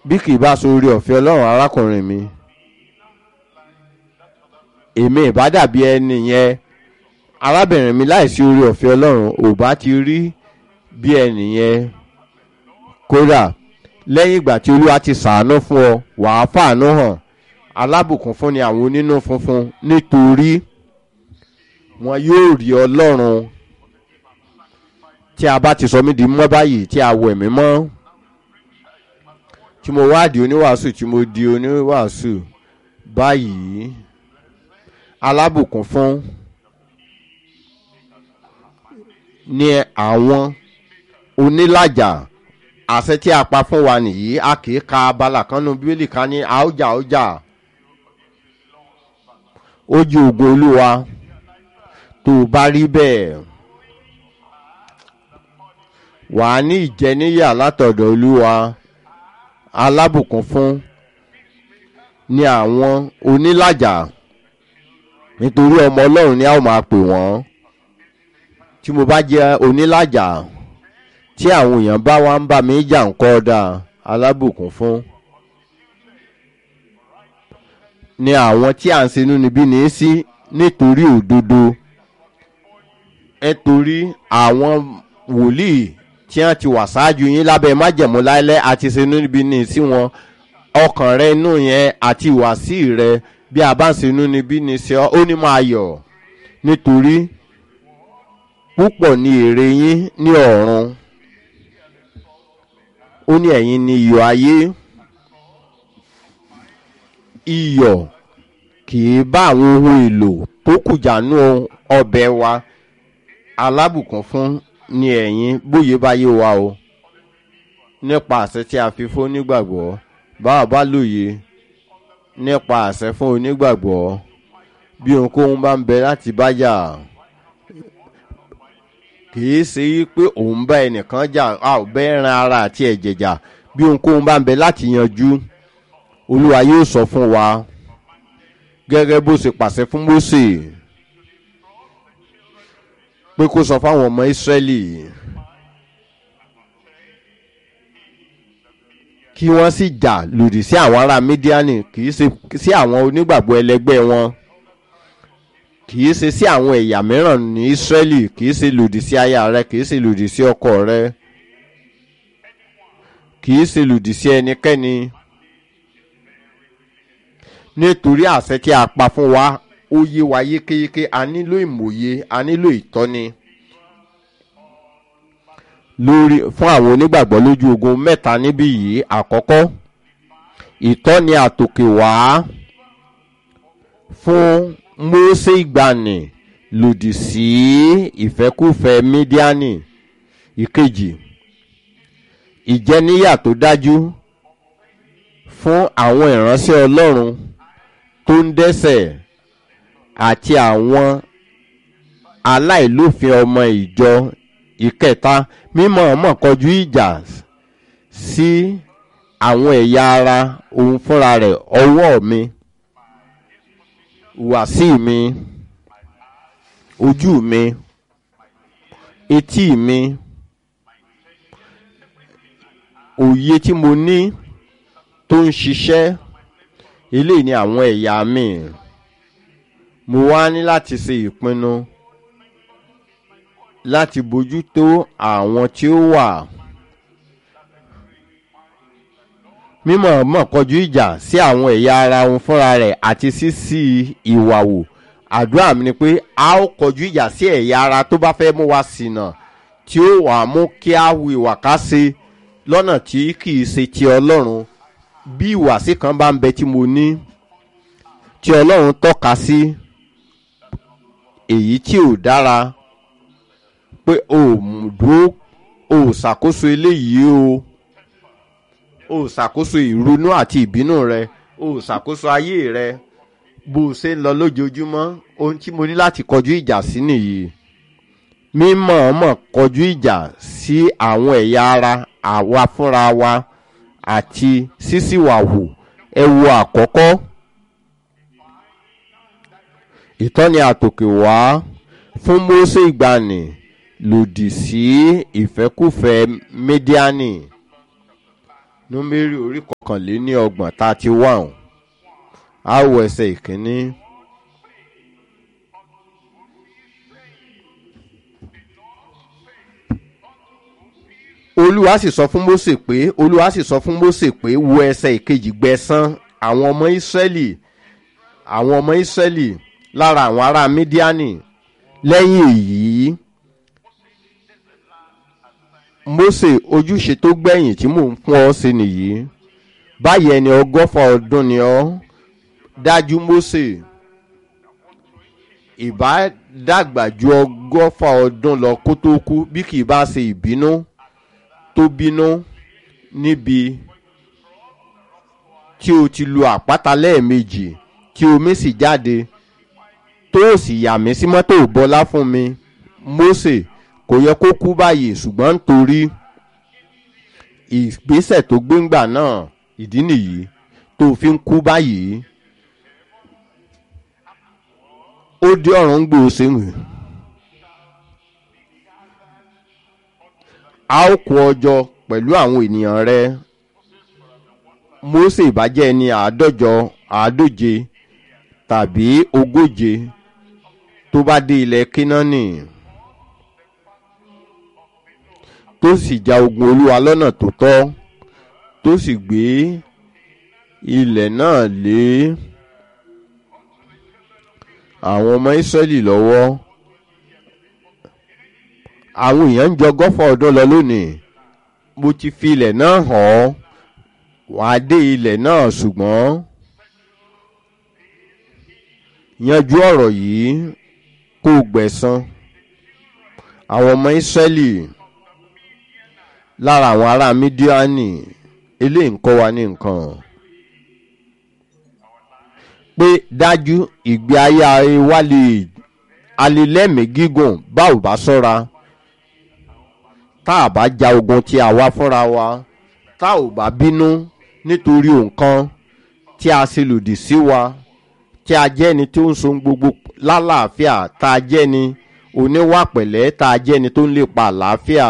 bí kì í bá sórí ọ̀fẹ́ ọlọ́run arákùnrin mi èmi ìbá dàbí ẹni yẹn arábìnrin mi láìsí orí ọ̀fẹ́ ọlọ́run ò bá ti rí bí ẹni yẹn kódà lẹ́yìn ìgbà tí olúwa ti ṣàánú fún ọ wàá fàánú hàn alábùkún fún ni àwọn onínú funfun nítorí wọn yóò rí ọlọ́run tí a bá ti sọ mí di mọ́ báyìí tí a wẹ̀ mí mọ́ tí mo wá di oníwàásù tí mo di oníwàásù báyìí alábùkún fún ni àwọn onílàjà àṣẹ tí a pa fún wa nìyí a kì í ka abala kan nu bíbélì kan ní àójà ó jí ogun olúwa tó bá rí bẹ́ẹ̀ wà á ní ìjẹníyà látọ̀dọ̀ olúwa alábùkún fún ni àwọn onílàjà nítorí ọmọ ọlọ́run ni a ó máa pè wọ́n tí mo bá jẹ́ onílàjà tí àwọn èèyàn bá wá ń bá mi jà ń kọ́ ọ́dà alábùkún fún ni àwọn tí à ń ṣe inúnibíni sí nítorí òdodo nítorí àwọn wòlíì tí wọ́n ti wà ṣáájú yín lábẹ́ májẹ̀mú láìlẹ́ àti ṣe inúnibíni sí wọn ọkàn rẹ inú yẹn àti ìwàsí rẹ bí a bá ń ṣe inúnibíni sí ọ ó ní máa yọ̀ nítorí púpọ̀ ni èrè yín ní ọ̀run ó ní ẹ̀yin ni iyọ̀ ayé iyọ̀ kì í bá àwọn ohun èlò tó kùjànú ọbẹ̀ wa alábùkún fún ni ẹ̀yin bóyá báyé wa o nípa àṣẹ tí a fi fún onígbàgbọ́ báwa bá lóye nípa àṣẹ fún onígbàgbọ́ bí ohunkóhun bá ń bẹ láti bájà kìí ṣe pé òun bá ẹnìkan jà a ò bẹ́ ẹran ara àti ẹ̀jẹ̀ jà bí ohunkóhun bá ń bẹ láti yanjú olúwa yóò sọ fún wa gẹ́gẹ́ bó ṣe pàṣẹ fún Mósè pé kó sọ fáwọn ọmọ Ísírẹ́lì kí wọ́n sì jà lòdì sí àwọn ará Mídíánì kìí ṣe sí àwọn onígbàgbọ́ ẹlẹgbẹ́ wọn kìí ṣe sí àwọn ẹ̀yà mìíràn ní Ísírẹ́lì kìí ṣe lòdì sí aya rẹ kìí ṣe lòdì sí ọkọ rẹ kìí ṣe lòdì sí ẹnikẹ́ni nítorí àṣẹ tí a pa fún wa ó yé wa yékéyéké a nílò ìmòye a nílò ìtọ́ni lórí fún àwọn onígbàgbọ́ lójú ogun mẹ́ta níbí yìí àkọ́kọ́ ìtọ́ni àtòkè wá fún Mósè ìgbàanì lòdì sí ìfẹ́kúfẹ́ Mídíánì ìkejì ìjẹníyà tó dájú fún àwọn ìránṣẹ́ Ọlọ́run tó ń dẹ́ṣẹ̀ àti àwọn aláìlófin ọmọ ìjọ ìkẹta mímọ̀ọ́mọ̀ kọjú ìjà sí àwọn ẹ̀yà ara òun fúnra rẹ̀ ọwọ́ mi ìhùwàsí mi ojú mi etí mi òye tí mo ní tó ń ṣiṣẹ́ eléyìí ni àwọn ẹ̀yà mi mo wá ní láti ṣe ìpinnu láti bójútó àwọn tí ó wà mímọ̀ọ́mọ̀ kọjú ìjà sí àwọn ẹ̀yà ara òun fúnra rẹ̀ àti sísí ìwà wò àdúrà mi ni pé a ó kọjú ìjà sí ẹ̀yà ara tó bá fẹ́ mú wa ṣìnà tí ó wà mú kí a hu ìwà ká ṣe lọ́nà tí kìí ṣe ti Ọlọ́run bí ìwàsí kan bá ń bẹ tí mo ní tí Ọlọ́run tọ́ka sí èyí tí ò dára pé o dúró o ṣàkóso eléyìí o ṣàkóso ìrònú àti ìbínú rẹ o ṣàkóso ayé rẹ bó o ṣe ń lọ lójoojúmọ́ ohun tí mo ní láti kọjú ìjà sí nìyí mímọ̀ọ́mọ̀ kọjú ìjà sí àwọn ẹ̀yà ara àwa fúnra wa àti sísìwàhù ẹ wo àkọ́kọ́ ìtọ́ni àtòkè wá fún Mósè ìgbàanì lòdì sí ìfẹ́kúfẹ́ Mídíánì Númérì orí kọkànléní ọgbọ̀n 31 á wo ẹsẹ̀ ìkíní. Olúwa sì sọ fún Mósè pé wo ẹsẹ̀ ìkejì gbẹ̀san àwọn ọmọ Ísírẹ́lì lára àwọn ará Mídíánì. Lẹ́yìn èyí Mósè, ojúṣe tó gbẹ̀yìn tí mò ń fún ọ sí nìyí. Báyìí ẹni 100 ọdún ni ọ́. Dájú Mósè, ìbá dàgbà ju 100 ọdún lọ kó tó kú bí kì í bá ṣe ìbínú tó bínú níbi tí o ti lu àpáta lẹ́ẹ̀mejì tí omi sì jáde tó sì yà mí sí mọ́tò bọ́lá fún mi. Mósè, kò yẹ kó kú báyìí, ṣùgbọ́n nítorí ìgbésẹ̀ tó gbéǹgbà náà, ìdí nìyí tó fi ń kú báyìí. Ó dé ọ̀run gbòòsè rìn. A ó kó ọjọ́ pẹ̀lú àwọn ènìyàn rẹ. Mósè ìbàjẹ́ ẹni 140 tàbí 140 tó bá dé ilẹ̀ Kénáánì tó sì ja ogun Olúwa lọ́nà tó tọ́, tó sì gbé ilẹ̀ náà lé àwọn ọmọ Ísírẹ́lì lọ́wọ́. Àwọn èèyàn ń jọ 100 ọdún lọ lónìí. Mo ti fi ilẹ̀ náà hàn ọ́, wàá dé ilẹ̀ náà, ṣùgbọ́n yanjú ọ̀rọ̀ yìí kó gbẹ̀san àwọn ọmọ Ísírẹ́lì lára àwọn ará Mídíánì. Eléyìí ń kọ́ wa ní nǹkan pé dájú ìgbé ayé wa alẹ́lẹ́mìí gígùn bá ò bá ṣọ́ra. Tá a bá ja ogun tí a wá fúnra wa, tá ò bá bínú nítorí nǹkan tí a ṣe lòdì sí wa, tí a jẹ́ ni tí ó ń so gbogbo lálàáfíà, tá a jẹ́ ni oníwà pẹ̀lẹ́, tá a jẹ́ ni tó ń lépa àlàáfíà.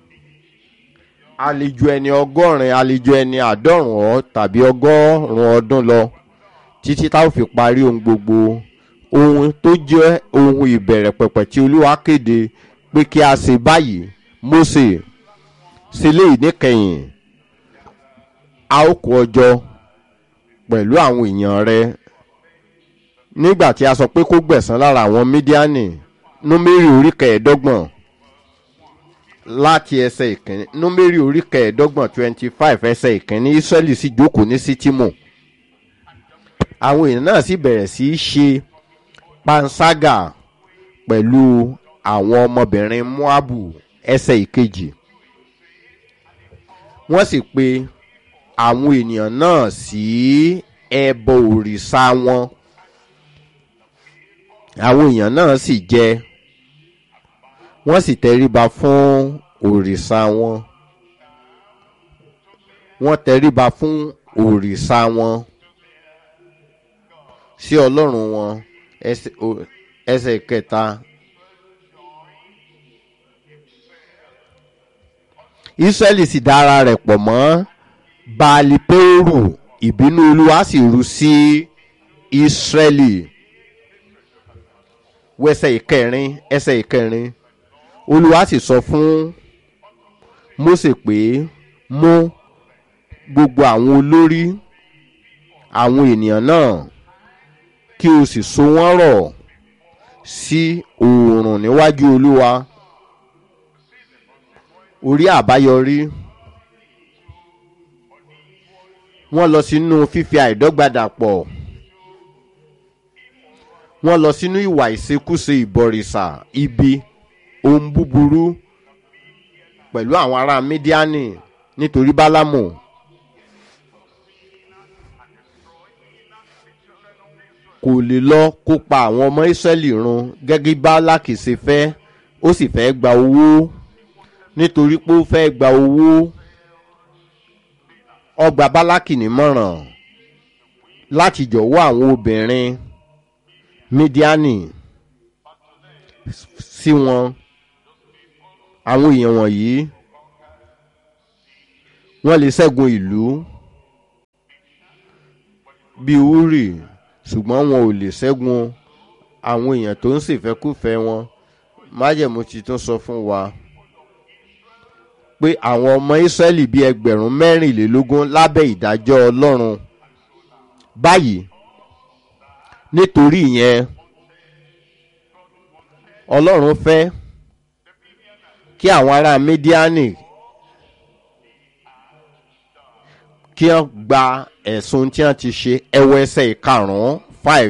A lè ju ẹni 100, a lè ju ẹni 90 tàbí 100 ọdún lọ títí tá ò fi parí ohun gbogbo. Ohun tó jẹ́ ohun ìbẹ̀rẹ̀ pẹ̀pẹ̀ tí Olúwa kéde pé kí a ṣe báyìí. Mósè, ṣe léyìí níkẹyìn. A ó kó ọjọ́ pẹ̀lú àwọn èèyàn rẹ. Nígbà tí a sọ pé kó gbẹ̀san lára àwọn Mídíánì, Númérì orí 25 láti ẹsẹ̀ ìkíní. Númérì orí 25 ẹsẹ̀ ìkíní. Ísírẹ́lì sì jókòó ní Sítìmù. Àwọn èèyàn náà sì bẹ̀rẹ̀ sí í ṣe panṣágà pẹ̀lú àwọn ọmọbìnrin Móábù. Ẹsẹ̀ ìkejì. Wọ́n sì pe àwọn ènìyàn náà sí ẹbọ òrìṣà wọn. Àwọn èèyàn náà sì jẹ, wọ́n sì tẹríba fún òrìṣà wọn. Wọ́n tẹríba fún òrìṣà wọn sí Ọlọ́run wọn. Ẹsẹ̀ kẹta. Ísírẹ́lì sì dá ara rẹ̀ pọ̀ mọ́ Baali-Peoru, ìbínú Olúwa sì ru sí Ísírẹ́lì. Ẹsẹ̀ ìkẹrin. Olúwa sì sọ fún Mósè pé mú gbogbo àwọn olórí àwọn ènìyàn náà kí o sì so wọ́n rọ̀ sí oòrùn níwájú Olúwa. Orí àbáyọrí. Wọ́n lọ sínú fífi àìdọ́gba dàpọ̀. Wọ́n lọ sínú ìwà ìṣekúṣe, ìbọ̀rìṣà, ibi, ohun búburú pẹ̀lú àwọn ará Mídíánì nítorí Bálámù. Kò lè lọ kó pa àwọn ọmọ Ísírẹ́lì run gẹ́gẹ́ Bálákì ṣe fẹ́. Ó sì fẹ́ gba owó. Nítorí pé ó fẹ́ gba owó, ó gba Bálákì nímọ̀ràn láti jọ̀wọ́ àwọn obìnrin Mídíánì sí wọn. Àwọn èèyàn wọ̀nyí wọ́n lè ṣẹ́gun ìlú bíi Uri, ṣùgbọ́n wọn ò lè ṣẹ́gun àwọn èèyàn tó ń ṣèfẹ́kúfẹ̀ẹ́ wọn. Májẹ̀mú Titun sọ fún wa pé àwọn ọmọ Ísírẹ́lì bíi 24,000 lábẹ́ ìdájọ́ Ọlọ́run báyìí. Nítorí ìyẹn Ọlọ́run fẹ́ kí àwọn ará Mídíánì kí wọ́n gba ẹ̀sùn tí wọ́n ti ṣe. Ẹwọ ẹsẹ̀ 5.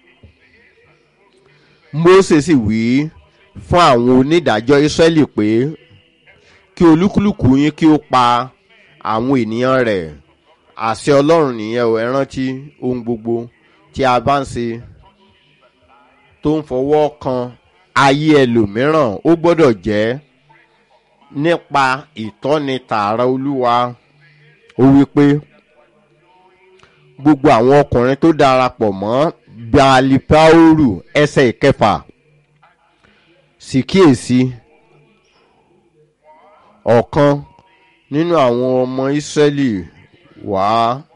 Mósè sì wí fún àwọn onídàájọ́ Ísírẹ́lì pé kí olúkúlùkù yín kí ó pa àwọn ènìyàn rẹ̀. Àṣẹ Ọlọ́run nìyẹn ò. Ẹ rántí ohun gbogbo tí a bá ń ṣe tó ń fọwọ́ kan ayé ẹlòmíràn ó gbọ́dọ̀ jẹ́ nípa ìtọ́ni tààrà Olúwa. Ó wí pé gbogbo àwọn ọkùnrin tó darapọ̀ mọ́ Baali-Peoru. Ẹsẹ̀ 6. Sì kíyèsí, ọ̀kan nínú àwọn ọmọ Ísírẹ́lì wá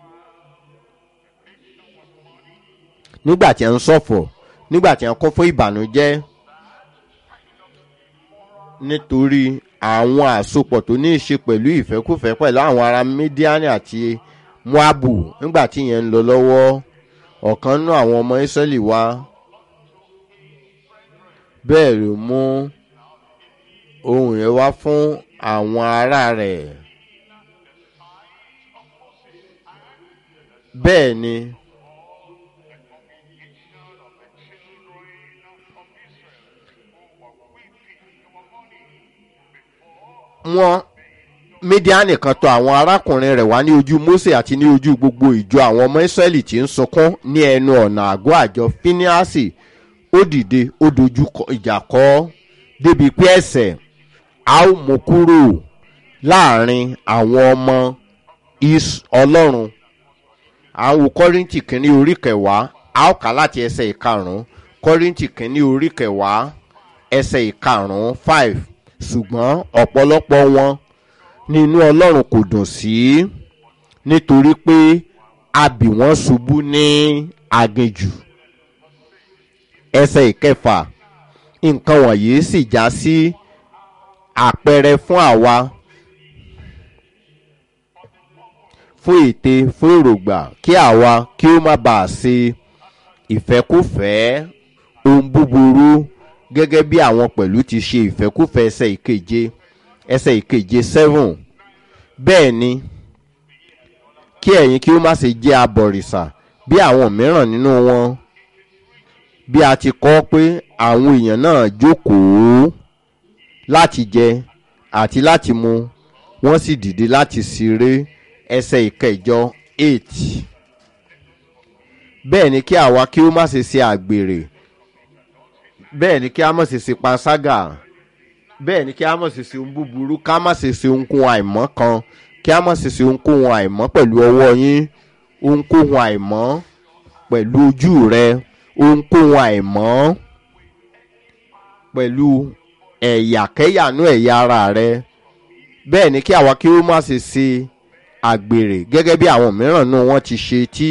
nígbà tí a ń ṣọ̀fọ̀, nígbà tí a ń kún fún ìbànújẹ́ nítorí àwọn àsopọ̀ tó ní í ṣe pẹ̀lú ìfẹ́kúfẹ̀ẹ́ pẹ̀lú àwọn ará Mídíánì àti Moabu. Nígbà tí yẹn ń lọ lọ́wọ́, ọ̀kan nínú àwọn ọmọ Ísírẹ́lì wá, bẹ́ẹ̀ ló mú ohun yẹn wá fún àwọn ará rẹ̀. Bẹ́ẹ̀ ni wọ́n Mídíánì kan tọ̀ àwọn arákùnrin rẹ̀ wá ní ojú Mósè àti ní ojú gbogbo ìjọ àwọn ọmọ Ísírẹ́lì tí ń sunkún ní ẹnu ọ̀nà àgọ́ àjọ. Fíníásì ó dìde, ó dojú ìjà kọ débi pé ẹ̀ṣẹ̀ a ó mú kúrò láàrin àwọn ọmọ Ọlọ́run. Àwọn Kọ́ríńtì kìíní orí 10, a ó kà láti ẹsẹ̀ 5. Kọ́ríńtì kìíní orí 10 ẹsẹ̀ 5. Ṣùgbọ́n ọ̀pọ̀lọpọ̀ wọn nínú Ọlọ́run kò dùn sí, nítorí pé a bì wọ́n ṣubú ní aginjù. Ẹsẹ̀ 6. Nǹkan wọ̀nyí sì já sí àpẹẹrẹ fún àwa, fún ète, fún èrògbà, kí àwa kí ó má bàa ṣe ìfẹ́kúfẹ̀ẹ́ ohun búburú gẹ́gẹ́ bí àwọn pẹ̀lú ti ṣe ìfẹ́kúfẹ̀ẹ́. Ẹsẹ̀ 7. Bẹ́ẹ̀ ni kí ẹ̀yin kí ó má ṣe jẹ́ abọ̀rìṣà bí àwọn mìíràn nínú wọn, bí a ti kọ pé àwọn èèyàn náà jókòó láti jẹ àti láti mu, wọ́n sì dìde láti ṣeré. Ẹsẹ̀ 8. Bẹ́ẹ̀ ni kí àwa kí ó má ṣe ṣe àgbèrè, bẹ́ẹ̀ ni kí a má ṣe ṣe panṣágà, bẹ́ẹ̀ ni kí a má ṣe ṣe ohun búburú, ká má ṣe ṣe ohunkóhun àìmọ́ kan, kí a má ṣe ṣe ohunkóhun àìmọ́ pẹ̀lú ọwọ́ yín, ohunkóhun àìmọ́ pẹ̀lú ojú rẹ, ohunkóhun àìmọ́ pẹ̀lú ẹ̀yàkẹ́yànú ẹ̀yà ara rẹ. Bẹ́ẹ̀ ni kí àwa kí ó má ṣe ṣe àgbèrè gẹ́gẹ́ bí àwọn mìíràn náà wọ́n ti ṣe, tí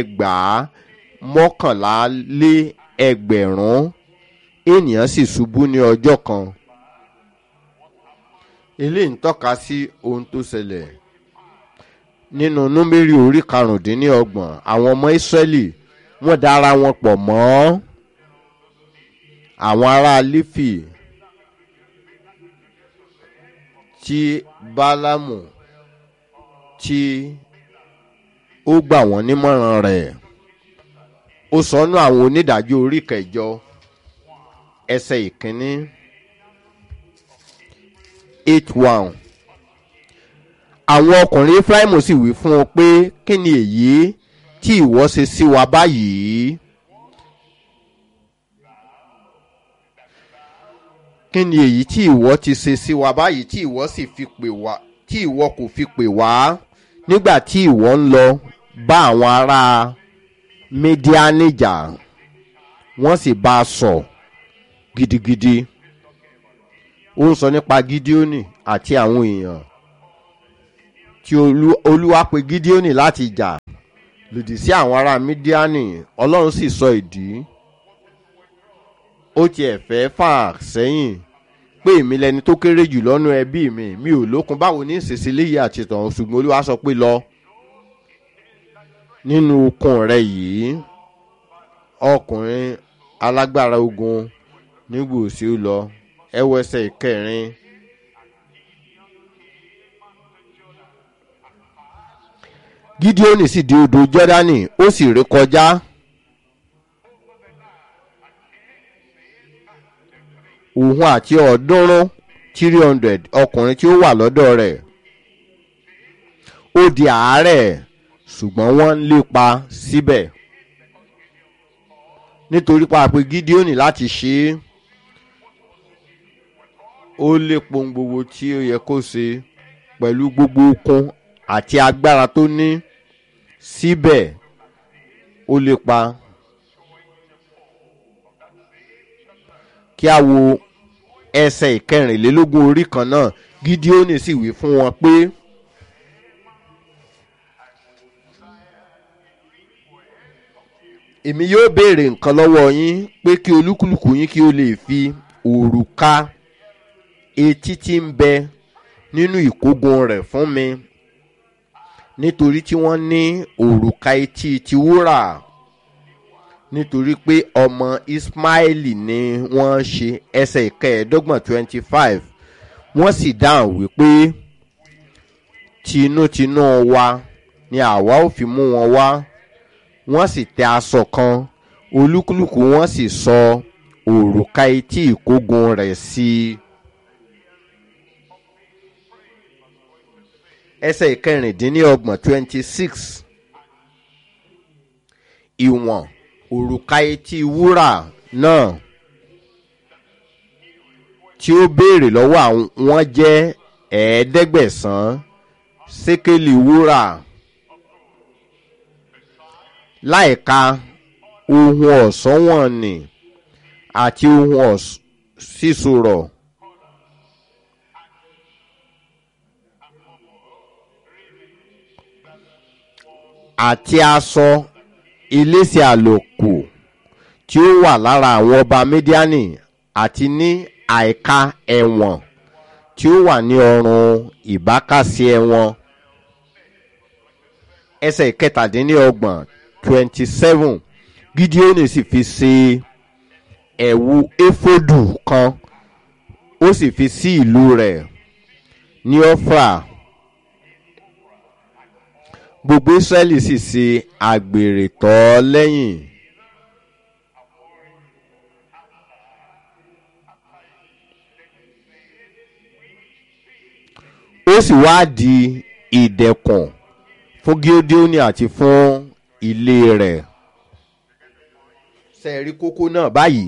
11,000 ènìyàn sì ṣubú ní ọjọ́ kan. Eléyìí ń tọ́ka sí ohun tó ṣẹlẹ̀ nínú Númérì orí 25. Àwọn ọmọ Ísírẹ́lì wọ́n dára wọn pọ̀ mọ́ àwọn ará Lífì tí Bálámù tí ó gbà wọ́n nímọ̀ràn rẹ̀. Ó sọnù àwọn onídàájọ́ orí 9 ẹsẹ̀ 1. 8:1. Àwọn ọkùnrin Efraimu sì wí fún un pé, kí ni èyí tí ìwọ ṣe sí wa báyìí? Kí ni èyí tí ìwọ ti ṣe sí wa báyìí tí ìwọ sì fi pè wá, tí ìwọ kò fi pè wá nígbà tí ìwọ ń lọ bá àwọn ará Mídíánì jà? Wọ́n sì bá a sọ gidigidi. Ó ń sọ nípa Gídíónì àti àwọn èèyàn tí olúwa pe Gídíónì láti jà lòdì sí àwọn ará Mídíánì. Ọlọ́run sì sọ ìdí. Ó tiẹ̀ fẹ́ fà sẹ́yìn pé èmi lẹni tó kéré jù lọ́nà ẹbí mi ò lókun, báwo ní ìsinsìnyí léyìí àti tọ̀hún, ṣùgbọ́n olúwa sọ pé lọ nínú okun rẹ yìí. Ọkùnrin alágbára ogun nígbò sí ó lọ. Ẹ wo ẹsẹ̀ ìkẹrin. Gídíónì sì dé odò Jọ́dánì, ó sì ré kọjá. Òun àti 300 ọkùnrin tí ó wà lọ́dọ̀ rẹ̀. Ó di àárẹ̀, ṣùgbọ́n wọ́n ń lépa síbẹ̀. Nítorí pa pé Gídíónì láti ṣe é, ó lépo gbogbo tí ó yẹ kó ṣe pẹ̀lú gbogbo okun àti agbára tó ní. Síbẹ̀ ó lépa. Kí a wo ẹsẹ̀ ìkẹrìnlélógún orí kan náà. Gídíónì sì wí fún wọn pé èmi yóò béèrè nǹkan lọ́wọ́ yín, pé kí olúkúlùkù yín kí ó lè fi òrùka etí tí ń bẹ nínú ìkógun rẹ̀ fún mi, nítorí tí wọ́n ní òrùka etí ti wúrà, nítorí pé ọmọ Ismaili ni wọ́n ṣe. Ẹsẹ̀ ìkẹẹ̀ẹ́dọ́gbọ̀n 25. Wọ́n sì dáhùn wípé tinútinú wa ni àwa ó fi mú wọn wá. Wọ́n sì tẹ aṣọ kan, olúkúlùkù wọn sì sọ òrùka etí ìkógun rẹ̀ sí i. Ẹsẹ̀ ìkẹrìndínlọ́gbọ̀n 26. Ìwọ̀n òrùka etí wúrà náà tí ó béèrè lọ́wọ́ wọn jẹ́ 500 sékélì wúrà, láìka ohun ọ̀ṣọ́ wọn nì àti ohun sísọ̀rọ̀ àti aṣọ elése àlòkù tí ó wà lára àwọn ọba Mídíánì, àti ní àìka ẹ̀wọ̀n tí ó wà ní ọrùn ìbákasí ẹ̀wọ̀n. Ẹsẹ̀ ìkẹtàdínlọ́gbọ̀n 27. Gídíónì sì fi ṣe ẹ̀wù éfódù kan, ó sì fi sí ìlú rẹ̀ ní Ọ́frà. Gbogbo Ísírẹ́lì sì ṣe àgbèrè tọ̀ ọ́ lẹ́yìn. Ó sì wá di ìdẹ̀kùn fún Gídíónì àti fún ilé rẹ̀. Ṣé ẹ rí kókó náà báyìí?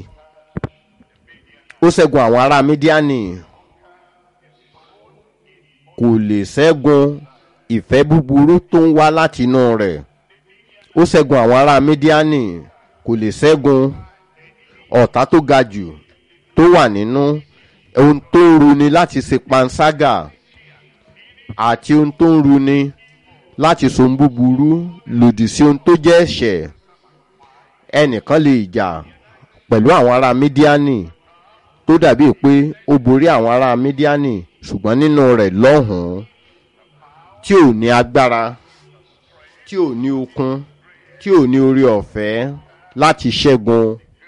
Ó ṣẹ́gun àwọn ará Mídíánì. Kò lè ṣẹ́gun ìfẹ́ búburú tó ń wá láti inú rẹ̀. Ó ṣẹ́gun àwọn ará Mídíánì. Kò lè ṣẹ́gun ọ̀tá tó ga jù tó wà nínú ohun tó ń runi láti ṣe panṣágà àti ohun tó ń runi láti so ohun búburú lòdì sí ohun tó jẹ́ ẹ̀ṣẹ̀. Ẹnìkan lè jà pẹ̀lú àwọn ará Mídíánì tó dàbí pé ó borí àwọn ará Mídíánì, ṣùgbọ́n nínú rẹ̀ lọ́hùn-ún tí ò ní agbára, tí ò ní okun, tí ò ní orí ọ̀fẹ́ láti ṣẹ́gun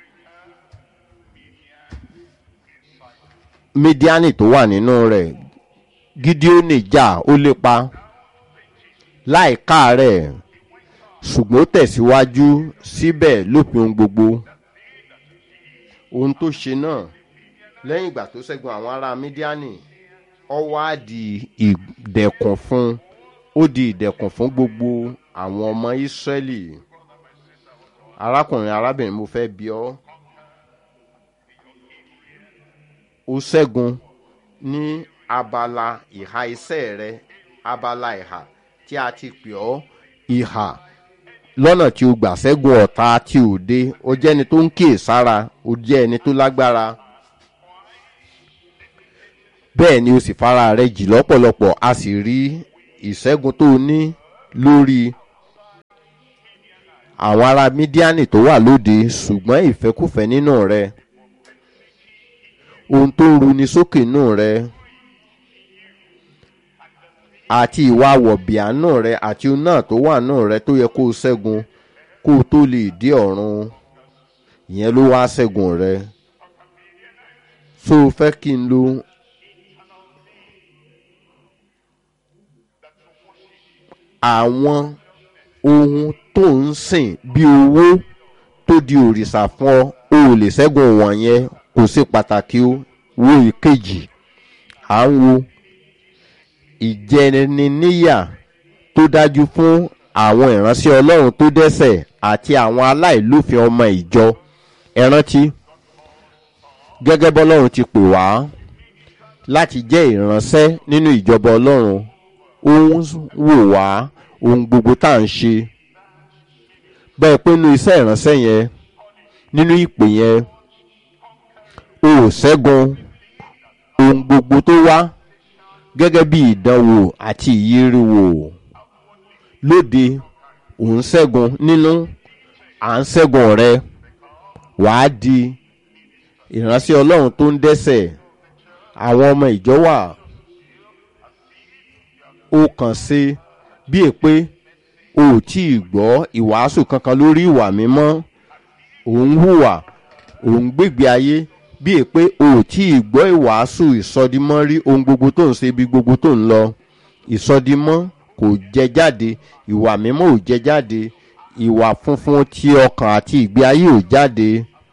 Mídíánì tó wà nínú rẹ̀. Gídíónì jà, ó lépa láìka rẹ̀, ṣùgbọ́n ó tẹ̀síwájú síbẹ̀ lópin ohun gbogbo. Ohun tó ṣe náà lẹ́yìn ìgbà tó ṣẹ́gun àwọn ará Mídíánì, ó wá di ìdẹ̀kùn fún, ó di ìdẹ̀kùn fún gbogbo àwọn ọmọ Ísírẹ́lì. Arákùnrin arábìnrin, mo fẹ́ bi ọ́, ó ṣẹ́gun ní abala ìhà iṣẹ́ rẹ, abala ìhà tí a ti pè ọ́ ìhà lọ́nà tí o gbà ṣẹ́gun ọ̀tá tí ò dé. Ó jẹ́ ẹni tó ń kíyèsára, ó jẹ́ ẹni tó lágbára, bẹ́ẹ̀ ni o sì fara rẹ jì lọ́pọ̀lọpọ̀. A sì rí ìṣẹ́gun tó o ní lórí àwọn ará mídíánì tó wà lóde, ṣùgbọ́n ìfẹ́kùfẹ́ nínú rẹ, ohun tó ń runi sókè nínú rẹ àti ìwà wọ̀bìánù rẹ àti ohun náà tó wà nínú rẹ tó yẹ kó o ṣẹ́gun kó o tó lè dé ọ̀run, ìyẹn ló wá ṣẹ́gun rẹ. So fẹ́ kí n lo àwọn ohun tó ń sìn bí owó tó di òrìṣà fún ọ, o ò lè ṣẹ́gun wọ̀nyẹn, kò sí pàtàkì o. Wo ìkejì, à ń wo ìjẹniníyà tó dájú fún àwọn ìránṣẹ́ Ọlọ́run tó dẹ́ṣẹ̀ àti àwọn aláìlófin ọmọ ìjọ. Ẹ rántí gẹ́gẹ́ bọ́lọ́run ti pè wá láti jẹ́ ìránṣẹ́ nínú ìjọba Ọlọ́run, ó ń wò wá ohun gbogbo tá à ń ṣe. Bẹ́ẹ̀ pé nínú iṣẹ́ ìránṣẹ́ yẹn, nínú ìpè yẹn, o ò ṣẹ́gun ohun gbogbo tó wá gẹ́gẹ́ bí ìdánwò àti ìyíríwò. Lóde ò ń ṣẹ́gun, nínú à ń ṣẹ́gun rẹ, wàá di ìránṣẹ́ Ọlọ́run tó ń dẹ́ṣẹ̀. Àwọn ọmọ ìjọ wà, ó kàn ṣe bí èpè o ò tí ì gbọ́ ìwàásù kankan lórí ìwà mímọ́, òun hùwà, òun gbègbè ayé bí èpè o ò tí ì gbọ́ ìwàásù ìsọdimọ́ rí. Ohun gbogbo tó ń ṣe, bí gbogbo tó ń lọ, ìsọdimọ́ kò jẹ jáde, ìwà mímọ́ ò jẹ jáde, ìwà funfun ti ọkàn àti ìgbé ayé ò jáde.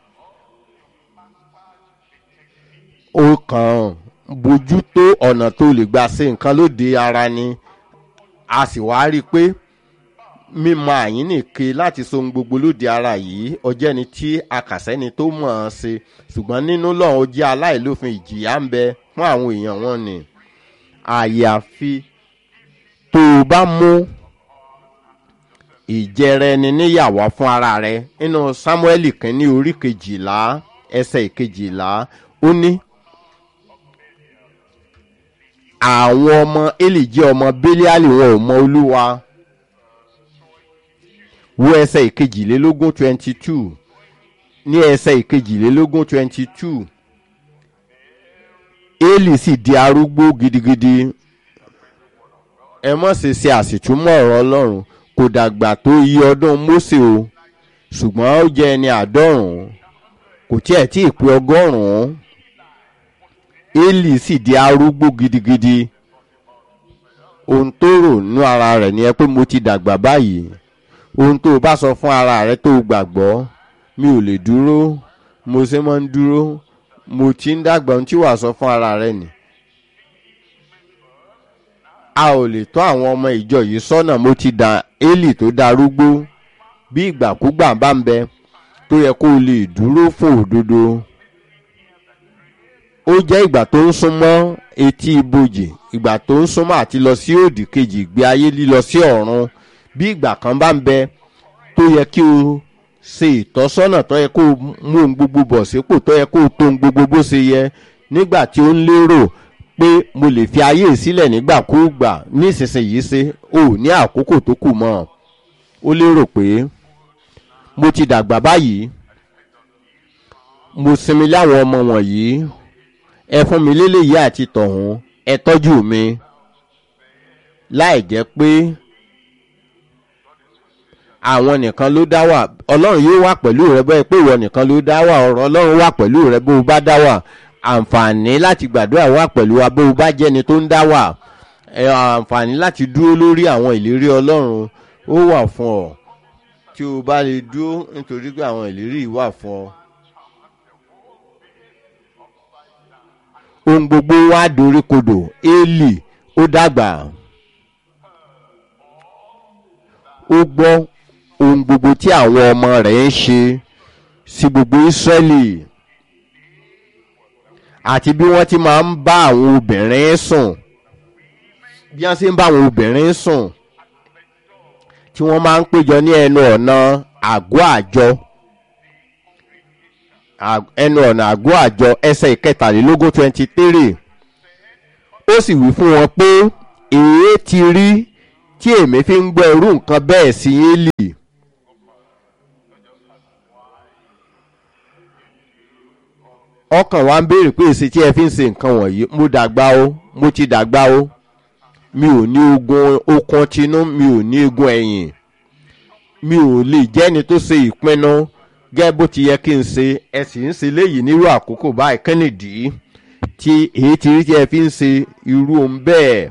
Ó kàn bójú tó ọ̀nà tó lè gbà ṣe nǹkan lóde ara ni. A sì wá rí i pé mímọ̀ àyínnìke láti so ohun gbogbo lóde ara yìí, ọjọ́ ẹni tí a kà sẹ́ni tó mọ̀ ọ́n ṣe, ṣùgbọ́n nínú lọ́hùn ó jẹ́ aláìlófin. Ìjìyà ń bẹ fún àwọn èèyàn wọn ni. Àyàfi tó o bá mú ìjẹrẹ ẹni níyàwó fún ara rẹ. Nínú Sámúẹ́lì kínní orí 12 ẹsẹ̀ 12, ó ní àwọn ọmọ Élì jẹ́ ọmọ Bélíálì, wọn ò mọ Olúwa. Wo ẹsẹ̀ 22, ní ẹsẹ̀ 22, Élì sì di arúgbó gidigidi. Ẹ má ṣe ṣe àṣìtúmọ̀ ọ̀rọ̀ Ọlọ́run. Kò dàgbà tó iye ọdún Mósè o, ṣùgbọ́n ó jẹ́ ẹni 90, kò tiẹ̀ tí ì pé 100. Élì sì di arúgbó gidigidi. Ohun tó rò nínú ara rẹ̀ ni ẹ pé mo ti dàgbà báyìí. Ohun tó o bá sọ fún ara rẹ tó o gbàgbọ́, mi ò lè dúró, mo ṣe máa ń dúró, mo ti ń dàgbà, ohun tí wàá sọ fún ara rẹ nì. A ò lè tọ́ àwọn ọmọ ìjọ yìí sọ́nà. Mo ti dà Élì tó darúgbó. Bí ìgbàkúgbà bá ń bẹ tó yẹ kó o lè dúró fún òdodo, ó jẹ́ ìgbà tó ń súnmọ́ etí ibojì, ìgbà tó ń súnmọ́ àti lọ sí òdì kejì ìgbé ayé, lílọ sí ọ̀run. Bí ìgbà kan bá ń bẹ tó yẹ kí o ṣe ìtọ́sọ́nà, tó yẹ kó o mú ohun gbogbo bọ̀ sípò, tó yẹ kó o tó ohun gbogbo bó ṣe yẹ. Nígbà tí ó ń lérò pé mo lè fi ayé sílẹ̀ nígbàkúùgbà, nísinsìnyí ṣe ò ní àkókò tó kù mọ́. Ó lérò pé mo ti dàgbà báyìí, mo sinmi láwọn ọmọ wọ̀nyí, ẹ fún mi léléyìí àti tọ̀hún, ẹ tọ́jú mi. Láì jẹ́ pé àwọn nìkan ló dá wà. Ọlọ́run yóò wà pẹ̀lú rẹ bẹ́ẹ̀ pé ìwọ nìkan ló dá wà. Ọ̀rọ̀ Ọlọ́run wà pẹ̀lú rẹ bó o bá dá wà. Àǹfààní láti gbàdúrà wà pẹ̀lú wa bó o bá jẹ́ni tó ń dá wà. Àǹfààní láti dúró lórí àwọn ìlérí Ọlọ́run ó wà fún ọ tí o bá lè dúró, nítorí pé àwọn ìlérí wà fún ọ. Ohun gbogbo wá dorí kodò. Élì ó dàgbà, ó gbọ́ ohun gbogbo tí àwọn ọmọ rẹ̀ ń ṣe sí gbogbo Ísírẹ́lì àti bí wọ́n ti máa ń bá àwọn obìnrin sùn, bí wọ́n ṣe ń bá àwọn obìnrin sùn, tí wọ́n máa ń péjọ ní ẹnu ọ̀nà àgọ́ àjọ. Ẹnu ọ̀nà àgọ́ àjọ ẹsẹ̀ 23. Ó sì wí fún wọn pé èé ti rí tí èmi fi ń gbọ́ irú nǹkan bẹ́ẹ̀ sí Élì. ọkàn wa ń béèrè pé èsì tí ẹ fi ń ṣe nǹkan wọ̀nyí. mo dàgbà o, mo ti dàgbà o, mi ò ní ogun okun tinú, mi ò ní egun ẹ̀yìn, mi ò lè jẹ́ni tó ṣe ìpinnu gẹ́gẹ́ bó ti yẹ kí n ṣe. ẹ sì ń ṣe léyìí nírú àkókò báyìí. kẹ́nìdì tí èyí ti rí tí ẹ fi ń ṣe irú ohun bẹ́ẹ̀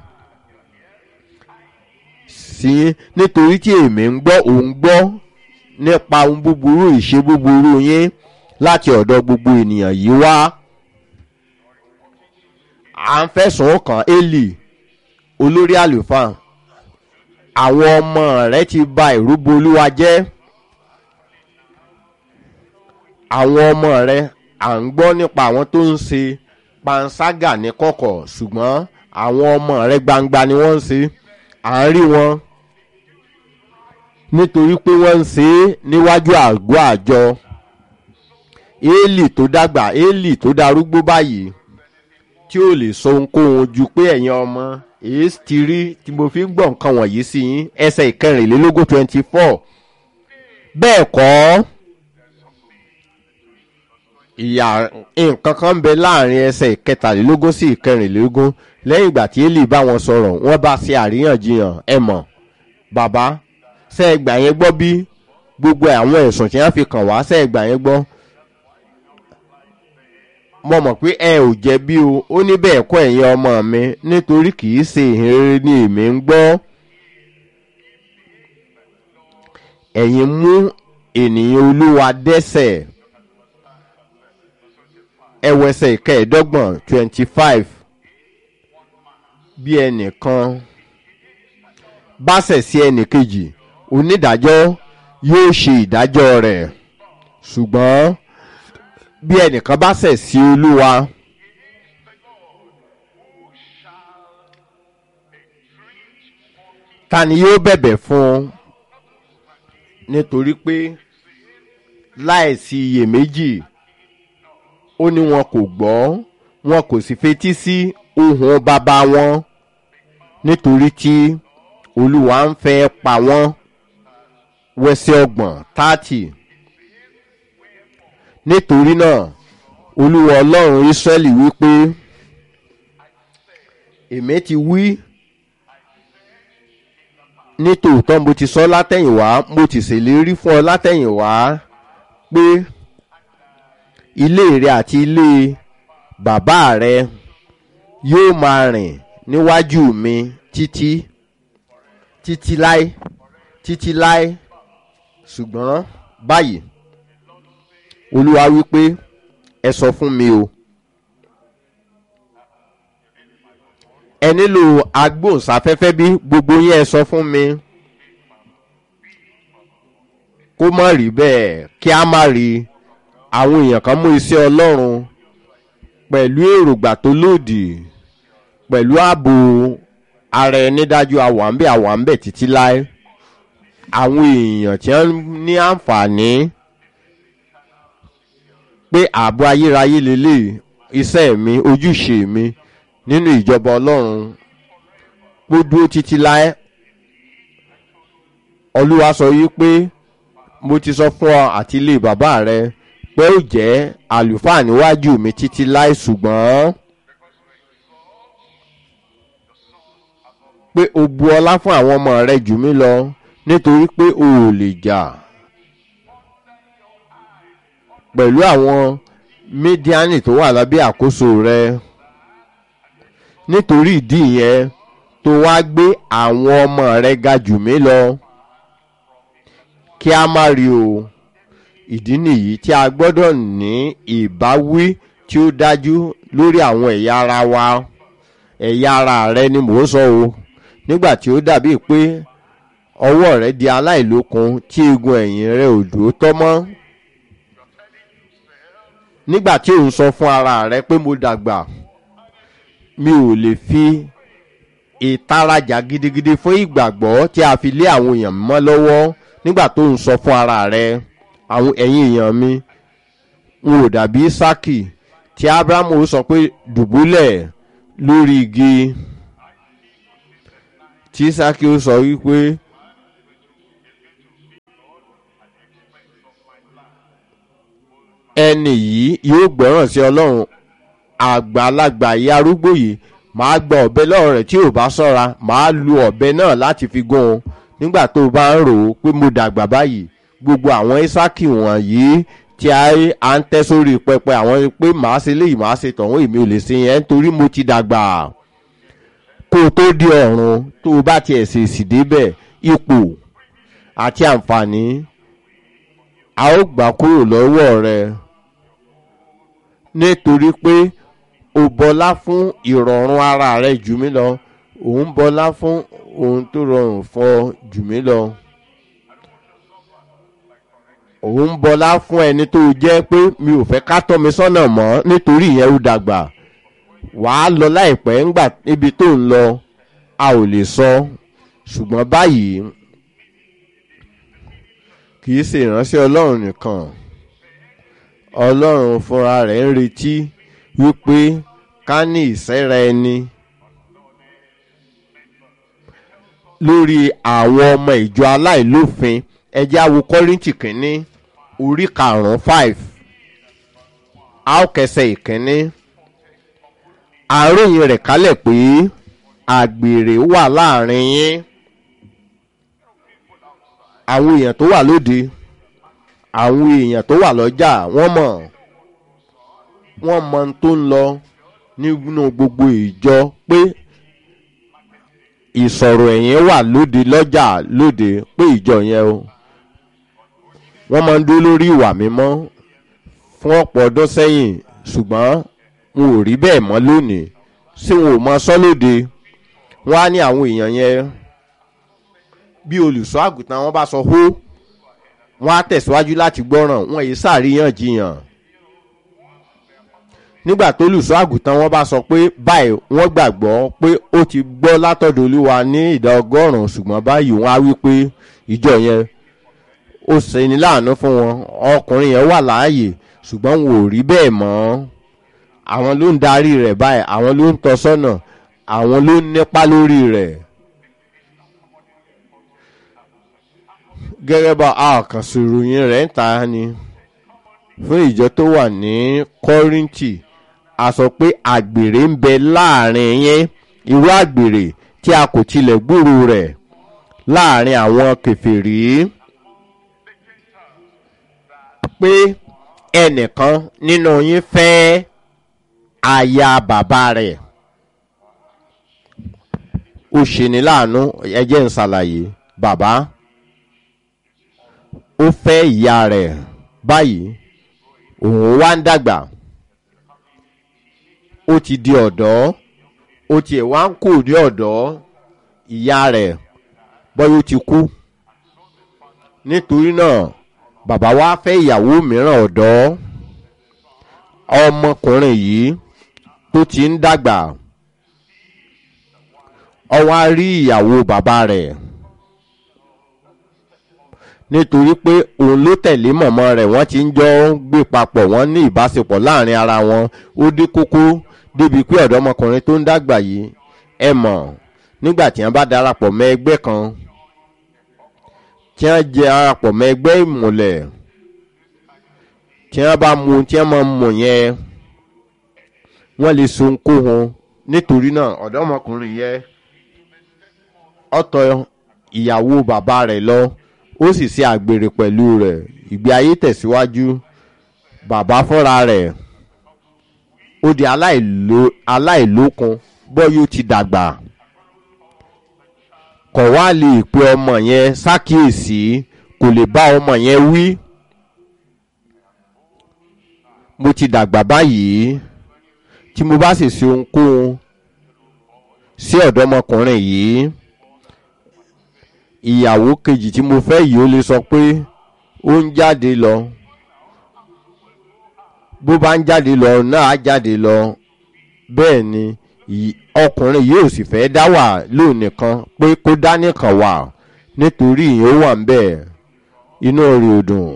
sí, nítorí tí èmi ń gbọ́ òun gbọ́ nípa ohun búburú ìṣe búburú yín láti ọ̀dọ̀ gbogbo ènìyàn yìí wá. à ń fẹ̀sùn kàn Élì olórí àlùfáà. àwọn ọmọ rẹ̀ ti ba ìrúbọ Olúwa jẹ́. àwọn ọmọ rẹ̀, à ń gbọ́ nípa àwọn tó ń ṣe panṣágà ní kọ̀kọ̀, ṣùgbọ́n àwọn ọmọ rẹ̀ gbangba ni wọ́n ń ṣe. à ń rí wọn nítorí pé wọ́n ń ṣe é níwájú àgọ́ àjọ. Élì tó dàgbà, Élì tó darúgbó báyìí, tí ò lè sọ ohunkóhun ju pé ẹ̀yin ọmọ èyí ti rí tí mo fi ń gbọ́ nǹkan wọ̀nyí sí yín. ẹsẹ̀ ìkẹrìnlélógún 24. bẹ́ẹ̀ kọ́, ìyà nǹkan kan ń bẹ láàrin ẹsẹ̀ ìkẹtàlélógún sí ìkẹrìnlélógún. lẹ́yìn ìgbà tí Élì bá wọn sọ̀rọ̀, wọ́n bá ṣe àríyànjiyàn. ẹ mọ̀ bàbá, ṣé ẹ gbà yẹn gbọ́ bí gbogbo àwọn ẹ̀sùn tí wọ́n fi kàn wá, ṣé ẹ gbà yẹn gbọ́? mo mọ̀ pé ẹ ò jẹ̀bi o. ó ní bẹ́ẹ̀ kọ́ ẹ̀yin ọmọ mi, nítorí kì í ṣe ìhìnrere ni èmi ń gbọ́. ẹ̀yin mú ènìyàn Olúwa dẹ́ṣẹ̀. ẹwẹsẹ̀ ìkẹẹ̀ẹ́dọ́gbọ̀n 25. bí ẹnìkan bá ṣẹ̀ sí ẹnìkejì, onídàájọ́ yóò ṣe ìdájọ́ rẹ̀. ṣùgbọ́n bí ẹnìkan bá ṣẹ̀ sí Olúwa, ta ni yóò bẹ̀bẹ̀ fún un? nítorí pé láìsí iyèméjì, ó ní wọn kò gbọ́, wọn kò sì fetí sí ohùn bàbá wọn, nítorí tí Olúwa ń fẹ́ pa wọ́n. wẹsẹ̀ ọgbọ̀n 30. nítorí náà Olúwa Ọlọ́run Ísírẹ́lì wí pé, èmi ti wí nítòótọ́, mo ti sọ látẹ̀yìnwá, mo ti ṣèlérí fún ọ látẹ̀yìnwá pé ilé rẹ àti ilé bàbá rẹ yóò máa rìn níwájú mi títí láé. ṣùgbọ́n báyìí Olúwa wí pé, ẹ sọ fún mi o. ẹ nílò agbóhùnsáfẹ́fẹ́ bí? gbogbo yín ẹ sọ fún mi. kó má rí bẹ́ẹ̀, kí a má rí àwọn èèyàn kan mú iṣẹ́ Ọlọ́run pẹ̀lú èrògbà tó lòdì, pẹ̀lú ààbò ara ẹni dájú àwàǹbẹ̀ títí láé. àwọn èèyàn tí wọ́n ní àǹfààní pé ààbò ayérayé lélẹ̀ iṣẹ́ mi, ojúṣe mi nínú ìjọba Ọlọ́run kó dúró títí láé. Olúwa sọ yìí pé, mo ti sọ fún ọ àti ilé bàbá rẹ pé ó jẹ́ àlùfáà níwájú mi títí láé. ṣùgbọ́n pé o bu ọlá fún àwọn ọmọ rẹ jù mí lọ, nítorí pé o ò lè jà pẹ̀lú àwọn Mídíánì tó wà lábẹ́ àkóso rẹ. nítorí ìdí yẹn tó wá gbé àwọn ọmọ rẹ ga jù mí lọ. kí a má rí o. ìdí nìyí tí a gbọ́dọ̀ ní ìbáwí tí ó dájú lórí àwọn ẹ̀yà ara wa. ẹ̀yà ara rẹ ni mò ń sọ o. nígbà tí ó dàbí pé ọwọ́ rẹ di aláìlókun, tí eegun ẹ̀yìn rẹ ò dúró tọ́ mọ́. nígbà tí ò ń sọ fún ara rẹ pé mo dàgbà, mi ò lè fi ìtarajà gidigidi fún ìgbàgbọ́ tí a fi lé àwọn èèyàn mọ́ lọ́wọ́. nígbà tó ń sọ fún ara rẹ, àwọn ẹ̀yin èèyàn mi, n ò dàbí Ísákì tí Ábúráhámù sọ pé dùbúlẹ̀ lórí igi. tí Sákíù sọ wípé ẹni yìí yóò gbọ́ràn sí Ọlọ́run, àgbàlagbà yìí arúgbó yìí, màá gba ọ̀bẹ lọ́wọ́ rẹ̀ tí ò bá ṣọ́ra, màá lu ọ̀bẹ náà láti fi gún un. Nígbà tó bá ń rò ó pé mo dàgbà báyìí, gbogbo àwọn Ísákì wọ̀nyí tí a ń tẹ́ sórí pẹpẹ, àwọn pé màá ṣe léyìí màá ṣe tọ̀hún, èmi ò lè ṣe yẹn nítorí mo ti dàgbà. Kó o tó di ọ̀run, tó o bá tiẹ̀ ṣèṣì débẹ̀, ipò àti àǹfààní a ó gbà kúrò lọ́wọ́ rẹ, nítorí pé o bọlá fún ìrọ̀rùn ara rẹ jù mí lọ, òun bọlá fún ohun tó rọrùn fún ọ jù mí lọ. Òun bọlá fún ẹni tó jẹ́ pé mi ò fẹ́ ká tọ́ mi sọ́nà mọ́, nítorí ìyẹn ó dàgbà. Wàá lọ láìpẹ́, ńgbà níbi tó ń lọ a ò lè sọ, ṣùgbọ́n báyìí kì í ṣe ìránṣẹ́ Ọlọ́run nìkan. Ọlọ́run fúnra rẹ̀ ń retí wípé ká ní ìsẹ́ra ẹni lórí àwọn ọmọ ìjọ aláìlófin. Ẹ jẹ́ á wo Kọ́ríńtì kínní orí 5, a ó kẹsẹ̀ ìkínní. Àròyìn rẹ̀ kálẹ̀ pé àgbèrè wà láàrin yín. Àwọn èèyàn tó wà lóde, àwọn èèyàn tó wà lọ́jà, wọ́n mọ tó ń lọ nínú gbogbo ìjọ, pé ìsọ̀rọ̀ ẹ̀yìn wà lóde, lọ́jà lóde, pé ìjọ yẹn o wọ́n máa ń dúró lórí ìwà mímọ́ fún ọ̀pọ̀ ọdún sẹ́yìn, ṣùgbọ́n wọn ò rí bẹ́ẹ̀ mọ́ lónìí. Ṣé wọn ò mọ sọ lóde? Wọ́n á ní àwọn èèyàn yẹn bí olùṣọ́ àgùntàn wọn bá sọ hó, wọ́n á tẹ̀síwájú láti gbọ́ràn, wọn yìí ṣàríyànjiyàn. Nígbà tó olùṣọ́ àgùntàn wọn bá sọ pé báyìí, wọ́n gbàgbọ́ pé ó ti gbọ́ látọ̀dọ̀ Olúwa ní ìdá 100, ṣùgbọ́n báyìí wọ́n á wí pé ìjọ yẹn ó ṣe ní láàánú fún wọn, ọkùnrin yẹn wà láàyè, ṣùgbọ́n wọn ò rí bẹ́ẹ̀ mọ́. Àwọn ló ń darí rẹ̀ báyìí, àwọn ló ń tọ́ sọ́nà, àwọn ló ń nípa lórí rẹ̀. Gẹ́gẹ́ bá àkànṣe ìròyìn rẹ̀ ń ta ni fún ìjọ tó wà ní Kọ́ríńtì, a sọ pé àgbèrè ń bẹ láàrin yín, irú àgbèrè tí a kò tilẹ̀ gbúrò rẹ̀ láàrin àwọn kèfèrí, pé ẹnìkan nínú yín fẹ́ aya bàbá rẹ̀. Ó ṣe ní láàánú, ẹ jẹ́ n ṣàlàyé. Bàbá ó fẹ́ ìyá rẹ̀ báyìí, òun wá ń dàgbà, ó ti di ọ̀dọ́, ó tiẹ̀ wá ń kù ní ọ̀dọ́, ìyá rẹ̀ bọ́yá ó ti kú. Nítorí náà bàbá wa fẹ́ ìyàwó mìíràn ọ̀dọ́. Ọmọkùnrin yìí tó ti ń dàgbà, ó wá rí ìyàwó bàbá rẹ̀, nítorí pé òun ló tẹ̀lé mọ̀mọ́ rẹ̀, wọ́n ti ń jọ gbé papọ̀, wọ́n ní ìbáṣepọ̀ láàrin ara wọn. Ó dé kókó débi pé ọ̀dọ́mọkùnrin tó ń dàgbà yìí, ẹ mọ̀, nígbà tí wọ́n bá darapọ̀ mọ́ ẹgbẹ́ kan, tí wọ́n jẹ́ darapọ̀ mọ́ ẹgbẹ́ ìmùlẹ̀, tí wọ́n bá mu tí wọ́n máa mú yẹn, wọ́n lè so nkó wọn. Nítorí náà ọ̀dọ́mọkùnrin yẹn ó tọ̀ ìyàwó bàbá rẹ̀ lọ, ó sì ṣe àgbèrè pẹ̀lú rẹ̀. Ìgbé ayé tẹ̀síwájú. Bàbá fúnra rẹ̀ ó di aláìlókun, bọ́yó ti dàgbà, kò wá lè pe ọmọ yẹn ṣàkíyèsí, kò lè bá ọmọ yẹn wí. Mo ti dàgbà báyìí, tí mo bá sì ṣe ohunkóhun sí ọ̀dọ́mọkùnrin yìí, ìyàwó kejì tí mo fẹ́ yìí ó lè sọ pé ó ń jáde lọ, bó bá ń jáde lọ náà á jáde lọ. Bẹ́ẹ̀ ni ọkùnrin yìí ò sì fẹ́ dá wà lónìkan, pé kó dá nìkan wà, nítorí ìyẹn ó wà ń bẹ̀, inú rẹ̀ ò dùn.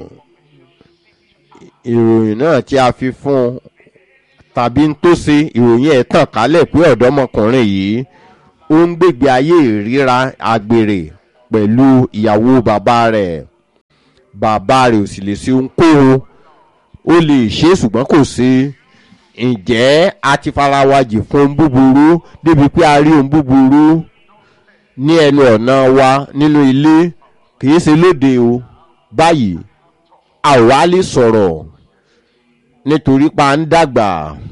Ìròyìn náà tí a fi fún un tàbí ń tó ṣe, ìròyìn ẹ̀ tàn kálẹ̀ pé ọ̀dọ́mọkùnrin yìí ó ń gbègbè ayé ìríra àgbèrè pẹ̀lú ìyàwó bàbá rẹ̀. Bàbá rẹ̀ ò sì lè ṣe ohunkóhun, ó lè ṣe ṣùgbọ́n kò ṣe. Ǹjẹ́ a ti fara wa jì fún ohun búburú débi pé a rí ohun búburú ní ẹnu ọ̀nà wa nínú ilé, kìí ṣe lóde o. Báyìí a ò wá lè sọ̀rọ̀ nítorí pa ń dàgbà.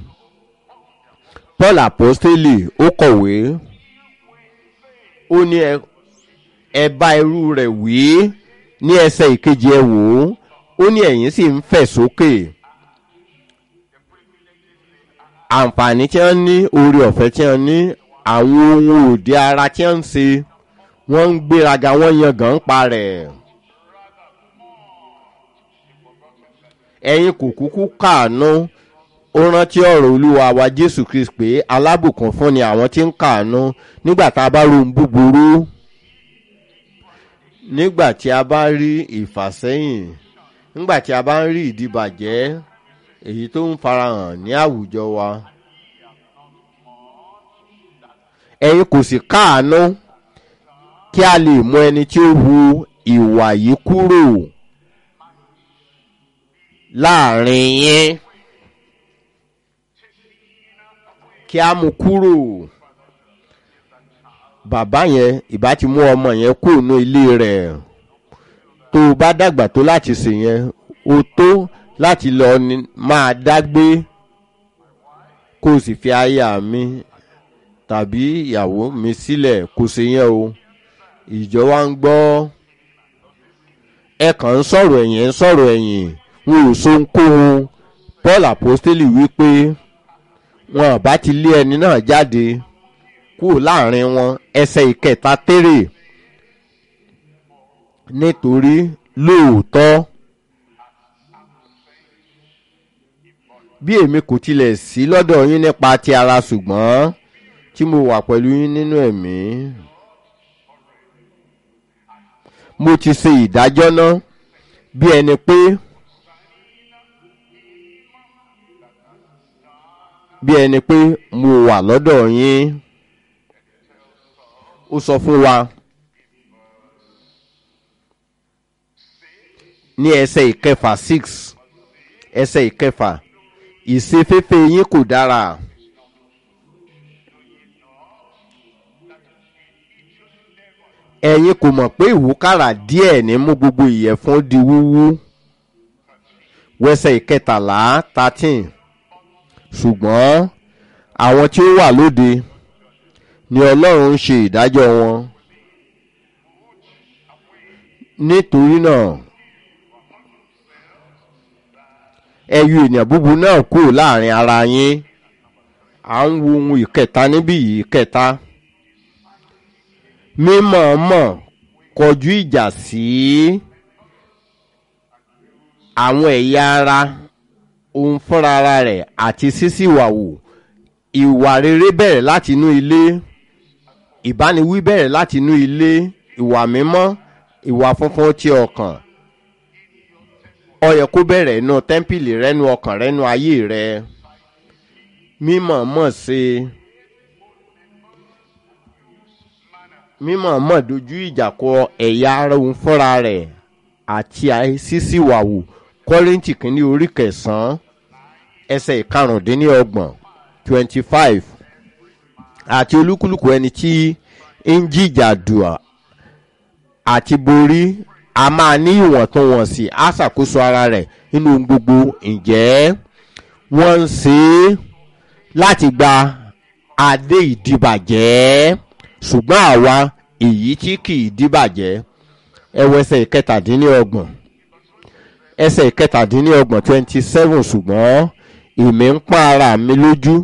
Paul apostoli ó kọ̀wé, ó ní ẹ bá irú rẹ̀ wí ní ẹsẹ̀ ìkejì ẹ wò ó ní ẹ̀yin sì ń fẹ̀ sókè. Àǹfààní tí wọ́n ní, oore ọ̀fẹ́ tí wọ́n ní, àwọn ohun òde ara tí wọ́n ń ṣe, wọ́n ń gbéraga, wọ́n yangàn pa rẹ̀. Ẹ̀yin kò kúkú káàánú. Ó rántí ọ̀rọ̀ Olúwa wa Jésù Kristi pé alábùkún fún ni àwọn tí ń káàánú nígbà tá a bá rí ohun búburú, nígbà tí a bá rí ìfàsẹ́yìn, nígbà tí a bá ń rí ìdíbàjẹ́ èyí tó ń farahàn ní àwùjọ wa. Ẹ̀yin kò sì káàánú kí a lè mú ẹni tí ó hu ìwà yìí kúrò láàrin yín, kí a mú kúrò. Bàbá yẹn ìbá ti mú ọmọ yẹn kúrò ní ilé rẹ̀. Tó o bá dàgbà tó láti ṣe yẹn, o tó láti lọ máa dágbé, kó o sì fi aya mi tàbí ìyàwó mi sílẹ̀, kó ṣe yẹn o. Ìjọ wa ń gbọ́, ẹ kàn ń sọ̀rọ̀ ẹ̀yìn, ń sọ̀rọ̀ ẹ̀yìn, wọn ò so ń kó wọn. Paul apostoli wípé wọn bá ti lé ẹni náà jáde kúrò láàrin wọn. Ẹsẹ̀ ìkẹta térè, nítorí lóòótọ́ bí èmi kò tilẹ̀ sí lọ́dọ̀ yín nípa ti ara, ṣùgbọ́n tí mo wà pẹ̀lú yín nínú ẹ̀mí, mo ti ṣe ìdájọ́ náà bí ẹni pé mo wà lọ́dọ̀ yín. Ó sọ fún wa ní ẹsẹ̀ ìkẹfà 6, ẹsẹ̀ ìkẹfà, ìṣeféfé yín kò dára. Ẹ̀yin kò mọ̀ pé ìwúkàrà díẹ̀ ní mú gbogbo ìyẹ̀fun di wúwú. Wẹsẹ̀ ìkẹtàlá 13, ṣùgbọ́n àwọn tí ó wà lóde ni Ọlọ́run ń ṣe ìdájọ́ wọn. Nítorí náà ẹ yọ ènìyàn búburú náà kúrò láàrin ara yín. À ń wo ohun ìkẹta níbí yìí, ìkẹta, mímọ̀ọ́mọ̀ kọjú ìjà sí àwọn ẹ̀yà ara òun fúnra ara rẹ̀ àti sísìwàwù. Ìwà rere bẹ̀rẹ̀ láti inú ilé, ìbániwí bẹ̀rẹ̀ láti inú ilé, ìwà mímọ́, ìwà funfun ti ọkàn. Ó yẹ kó bẹ̀rẹ̀ inú tẹ́ḿpìlì rẹ, nú ọkàn rẹ, nú ayé rẹ. mímọ̀ọ́mọ̀ dojú ìjà kọ ẹ̀yà ara òun fúnra rẹ̀ àti sísìwàwù. Kọ́ríńtì kìíní orí 9 ẹsẹ̀ ìkarùndínlọ́gbọ̀n 25. Àti olúkúlùkù ẹni tí ń jìjà dùà àti borí a máa ní ìwọ̀ntúnwọ̀nsì, á ṣàkóso ara rẹ̀ nínú ohun gbogbo. Ǹjẹ́ wọ́n ń ṣe é láti gba adé ìdíbàjẹ́, ṣùgbọ́n àwa èyí tí kì í díbàjẹ́. Ẹwọ ẹsẹ̀ ìkẹtàdínlọ́gbọ̀n, ẹsẹ̀ ìkẹtàdínlọ́gbọ̀n 27, ṣùgbọ́n èmi ń pọ́n ara mi lójú.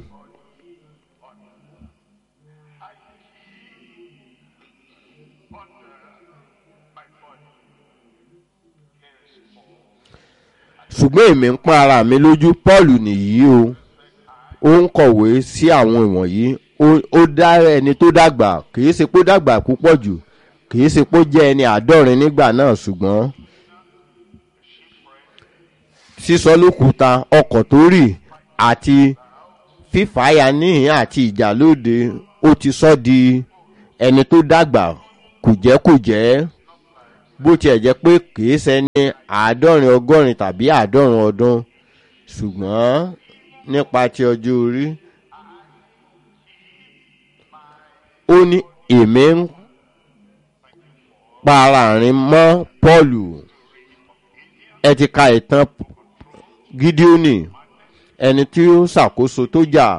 ṣùgbọ́n èmi ń pọ́n ara mi lójú. Paul nìyí o, ó ń kọ̀wé sí àwọn ìwọ̀nyí. Ó dá ẹni tó dàgbà, kìí ṣe pé ó dàgbà púpọ̀ jù, kìí ṣe pé ó jẹ́ ẹni 70 nígbà náà, ṣùgbọ́n sísọ lókúta, ọkọ̀ tó rì àti fífàyà níhìn àti ìjà lóde, ó ti sọ di ẹni tó dàgbà kùjẹ́kùjẹ́ bó tiẹ̀ jẹ́ pé kìí ṣẹni 70 100 tàbí 90 ọdún ṣùgbọ́n nípa ti ọjọ́ orí ó ní èmi ń pa ara rìn mọ́ Pọ́ọ̀lù. Ẹ ti ka ìtàn Gídíónì ẹni tí ó ṣàkóso tó jà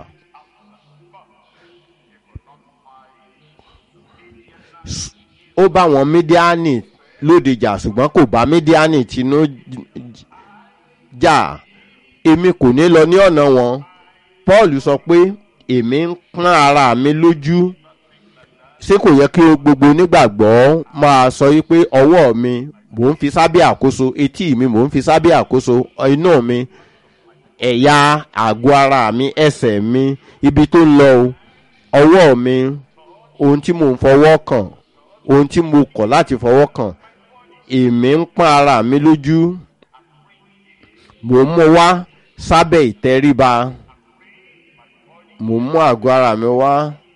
ó bá wọn Mídíánì lóde jà ṣùgbọ́n kò bá Mídíánì tinú jà. Èmi kò ní lọ ní ọ̀nà wọn. Paul sọ pé èmi ń pọ́n ara mi lójú. Ṣé kò yẹ kí gbogbo onígbàgbọ́ máa sọ wípé ọwọ́ mi mò ń fi sábẹ́ àkóso, etí mi mò ń fi sábẹ́ àkóso, inú mi, ẹ̀yà àgọ́ ara mi, ẹsẹ̀ mi, ibi tó ń lọ ọwọ́ mi, ohun tí mò ń fọwọ́ kàn, ohun tí mo kọ̀ láti fọwọ́ kàn, èmi ń pọ́n ara mi lójú, mò ń mú wá sábẹ́ ìtẹríba, mò ń mú àgọ́ ara mi wá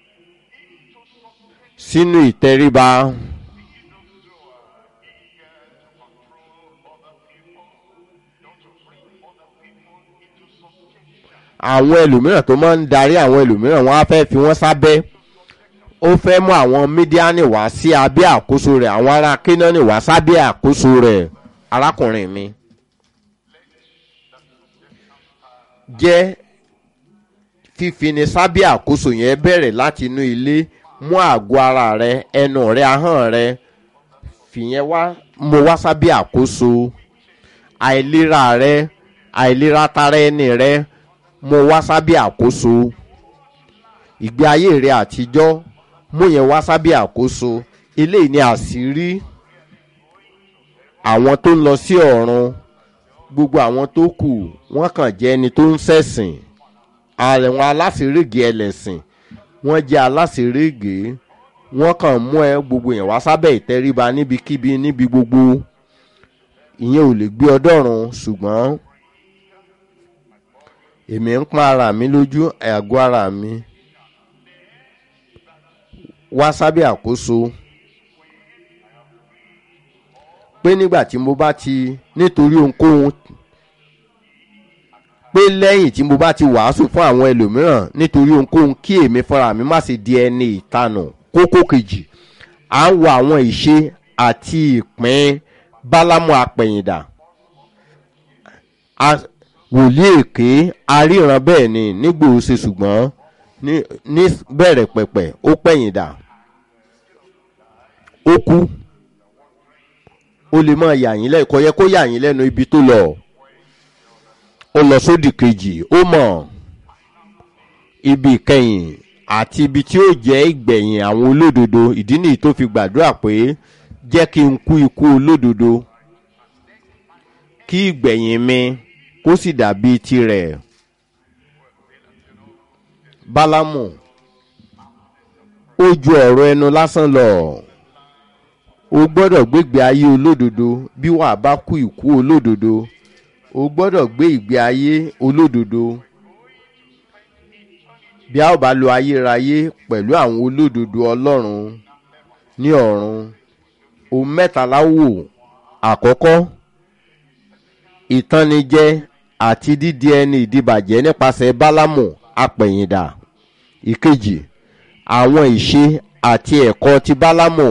sínú ìtẹríba. Àwọn ẹlòmíràn tó máa ń darí àwọn ẹlòmíràn wọ́n á fẹ́ fi wọ́n sábẹ́. Ó fẹ́ mú àwọn Mídíánì wá sí abẹ́ àkóso rẹ̀, àwọn ará Kénáánì wá sábẹ́ àkóso rẹ̀. Arákùnrin mi, jẹ́ fífini sábẹ́ àkóso yẹn bẹ̀rẹ̀ láti inú ilé. Mú àgọ́ ara rẹ, ẹnu rẹ, ahọ́n rẹ, fìyẹn wá mo wá sábẹ́ àkóso. Àìlera rẹ, àìlera tara ẹni rẹ, mo wá sábẹ́ àkóso. Ìgbé ayé rẹ àtijọ́, mú yẹn wá sábẹ́ àkóso. Eléyìí ni àṣírí àwọn tó ń lọ sí ọ̀run. Gbogbo àwọn tó kù wọ́n kàn jẹ́ ẹni tó ń ṣẹ̀sìn. Àwọn aláṣẹ̀rẹ̀gẹ̀ ẹlẹ́sìn wọ́n jẹ́ aláṣẹ̀rẹ̀gẹ̀, wọ́n kàn mú gbogbo yẹn wá sábẹ́ ìtẹríba níbikíbi níbi gbogbo. Ìyẹn ò lè gbé ọdọ́run, ṣùgbọ́n èmi ń pọ́n ara mi lójú, àgọ́ ara mi wá sábẹ́ àkóso. Pé nígbà tí mo bá ti nítorí ohunkóhun, pé lẹ́yìn tí mo bá ti wàásù fún àwọn ẹlòmíràn nítorí ohunkóhun, kí èmi fúnra mi má ṣe di ẹni ìtanù. Kókó kejì, à ń wo àwọn ìṣe àti ìpín Bálámù apẹ̀yìndà. Wòlíì èké aríran bẹ́ẹ̀ ni nígbòóṣe, ṣùgbọ́n ní bẹ̀rẹ̀ pẹ̀pẹ̀ ó pẹ̀yìndà, ó kú. Ó lè máa yà yín lẹ́nu, kò yẹ kó yà yín lẹ́nu ibi tó lọ. Ó lọ sódì kejì, ó mọ̀ ibi ìkẹyìn àti ibi tí ó jẹ́ ìgbẹ̀yìn àwọn olódodo. Ìdí nìyí tó fi gbàdúrà pé jẹ́ kí n kú ikú olódodo, kí ìgbẹ̀yìn mi kó sì dàbí tirẹ̀. Bálámù ó ju ọ̀rọ̀ ẹnu lásán lọ. O gbọ́dọ̀ gbégbé ayé olódodo. Bí wàá bá kú ikú olódodo, o gbọ́dọ̀ gbé ìgbé ayé olódodo. Bí a ó bá lo ayérayé pẹ̀lú àwọn olódodo Ọlọ́run ní ọ̀run, ohun mẹ́ta la wò. Àkọ́kọ́, ìtànnijẹ àti dídi ẹni ìdíbàjẹ́ nípasẹ̀ Bálámù apẹ̀yìndà. Ìkejì, àwọn ìṣe àti ẹ̀kọ́ ti Bálámù,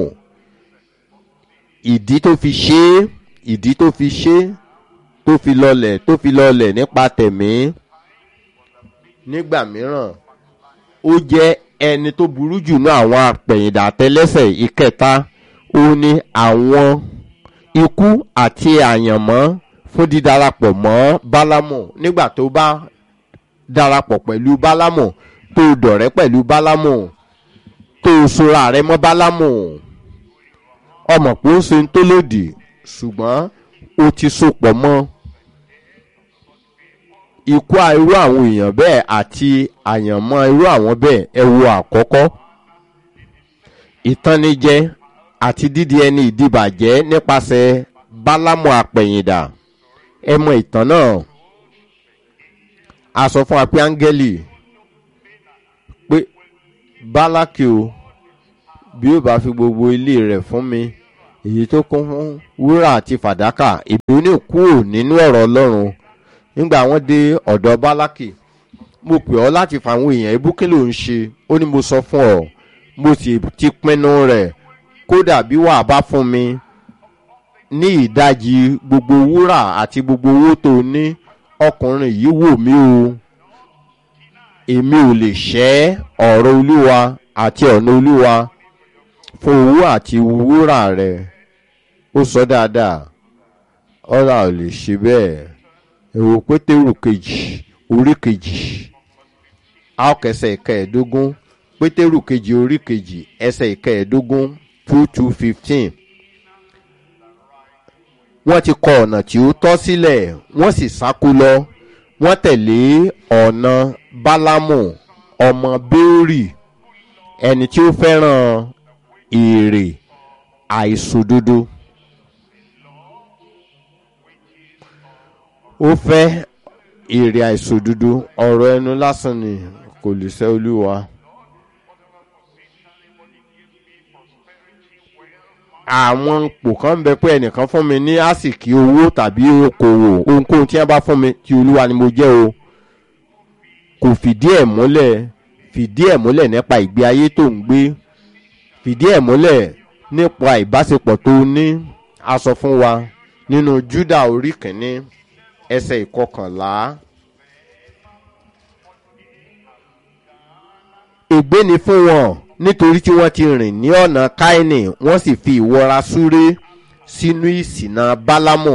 ìdí tó fi ṣe é, ìdí tó fi ṣe é, tó fi lọlẹ̀ nípa tẹ̀mí. Nígbà mìíràn ó jẹ́ ẹni tó burú jù ní àwọn apẹ̀yìndà àtẹlẹ́sẹ̀. Ìkẹta, ó ní àwọn ikú àti àyànmọ́ fún dídarapọ̀ mọ́ Bálámù. Nígbà tó bá darapọ̀ pẹ̀lú Bálámù, tó dọ̀rẹ́ pẹ̀lú Bálámù, tó sora rẹ mọ́ Bálámù, ọmọ pé ó ṣe ń tó lòdì, ṣùgbọ́n ó ti sopọ̀ mọ́. Ikú irú àwọn èèyàn bẹ́ẹ̀ àti àyànmọ́ irú àwọn bẹ́ẹ̀. Ẹ wo àkọ́kọ́, ìtànnijẹ àti dídi ẹni ìdíbàjẹ́ nípasẹ̀ Bálámù apẹ̀yìndà. Ẹ mọ ìtàn náà. A sọ fún wa pé áńgẹ́lì pé Bálákì o bí ó bá fi gbogbo ilé rẹ̀ fún mi èyí tó kún fún wúrà àti fàdákà èmi ò ní kúrò nínú ọ̀rọ̀ ọlọ́run. Nígbà wọ́n dé ọ̀dọ̀ bálákì, mo pè ọ́ láti fàwọn èèyàn ebú kí ló ń ṣe. Ó ní mo sọ fún ọ, mo sì ti pinnu rẹ̀, kódà bí wàá bá fún mi ní ìdajì gbogbo wúrà àti gbogbo owó tó ní, ọkùnrin yìí wò mí o, èmi ò lè ṣẹ́ ọ̀rọ̀ olúwa àti ọ̀nà olúwa fún owó àti wúrà rẹ̀. Ó sọ dáadáa, ọ̀rọ̀ ò lè ṣe bẹ́ẹ̀. Èwo Pétérù kejì orí kejì àkẹsẹ̀ ìkẹẹ̀ẹ́dógún, Pétérù kejì orí kejì ẹsẹ̀ ìkẹẹ̀ẹ́dógún 2:15. Wọ́n ti kọ ọ̀nà tí ó tọ́ sílẹ̀, wọ́n sì sákú lọ, wọ́n tẹ̀lé ọ̀nà Bálámù ọmọ Béórì, ẹni tí ó fẹ́ràn èrè àìṣòdodo. Ó fẹ́ èrè àìṣòdodo, ọ̀rọ̀ ẹnu lásán ni, kò lè ṣẹ olúwa. Àwọn ipò kan bẹ pé ẹnìkan fún mi ní àsìkí owó tàbí okòwò, ohunkóhun tí wọ́n bá fún mi tí olúwa ni mo jẹ́ o, kò fìdí ẹ̀ múlẹ̀ nípa ìgbé ayé tó ń gbé, fìdí ẹ̀ múlẹ̀ nípa ìbáṣepọ̀ tó ní. A sọ fún wa nínú Júdà orí kìíní ẹsẹ̀ ìkọkànlá. Ègbé ni fún wọn nítorí tí wọ́n ti rìn ní ọ̀nà Káínì, wọ́n sì fi ìwọra súré sínú ìṣìnà Bálámù.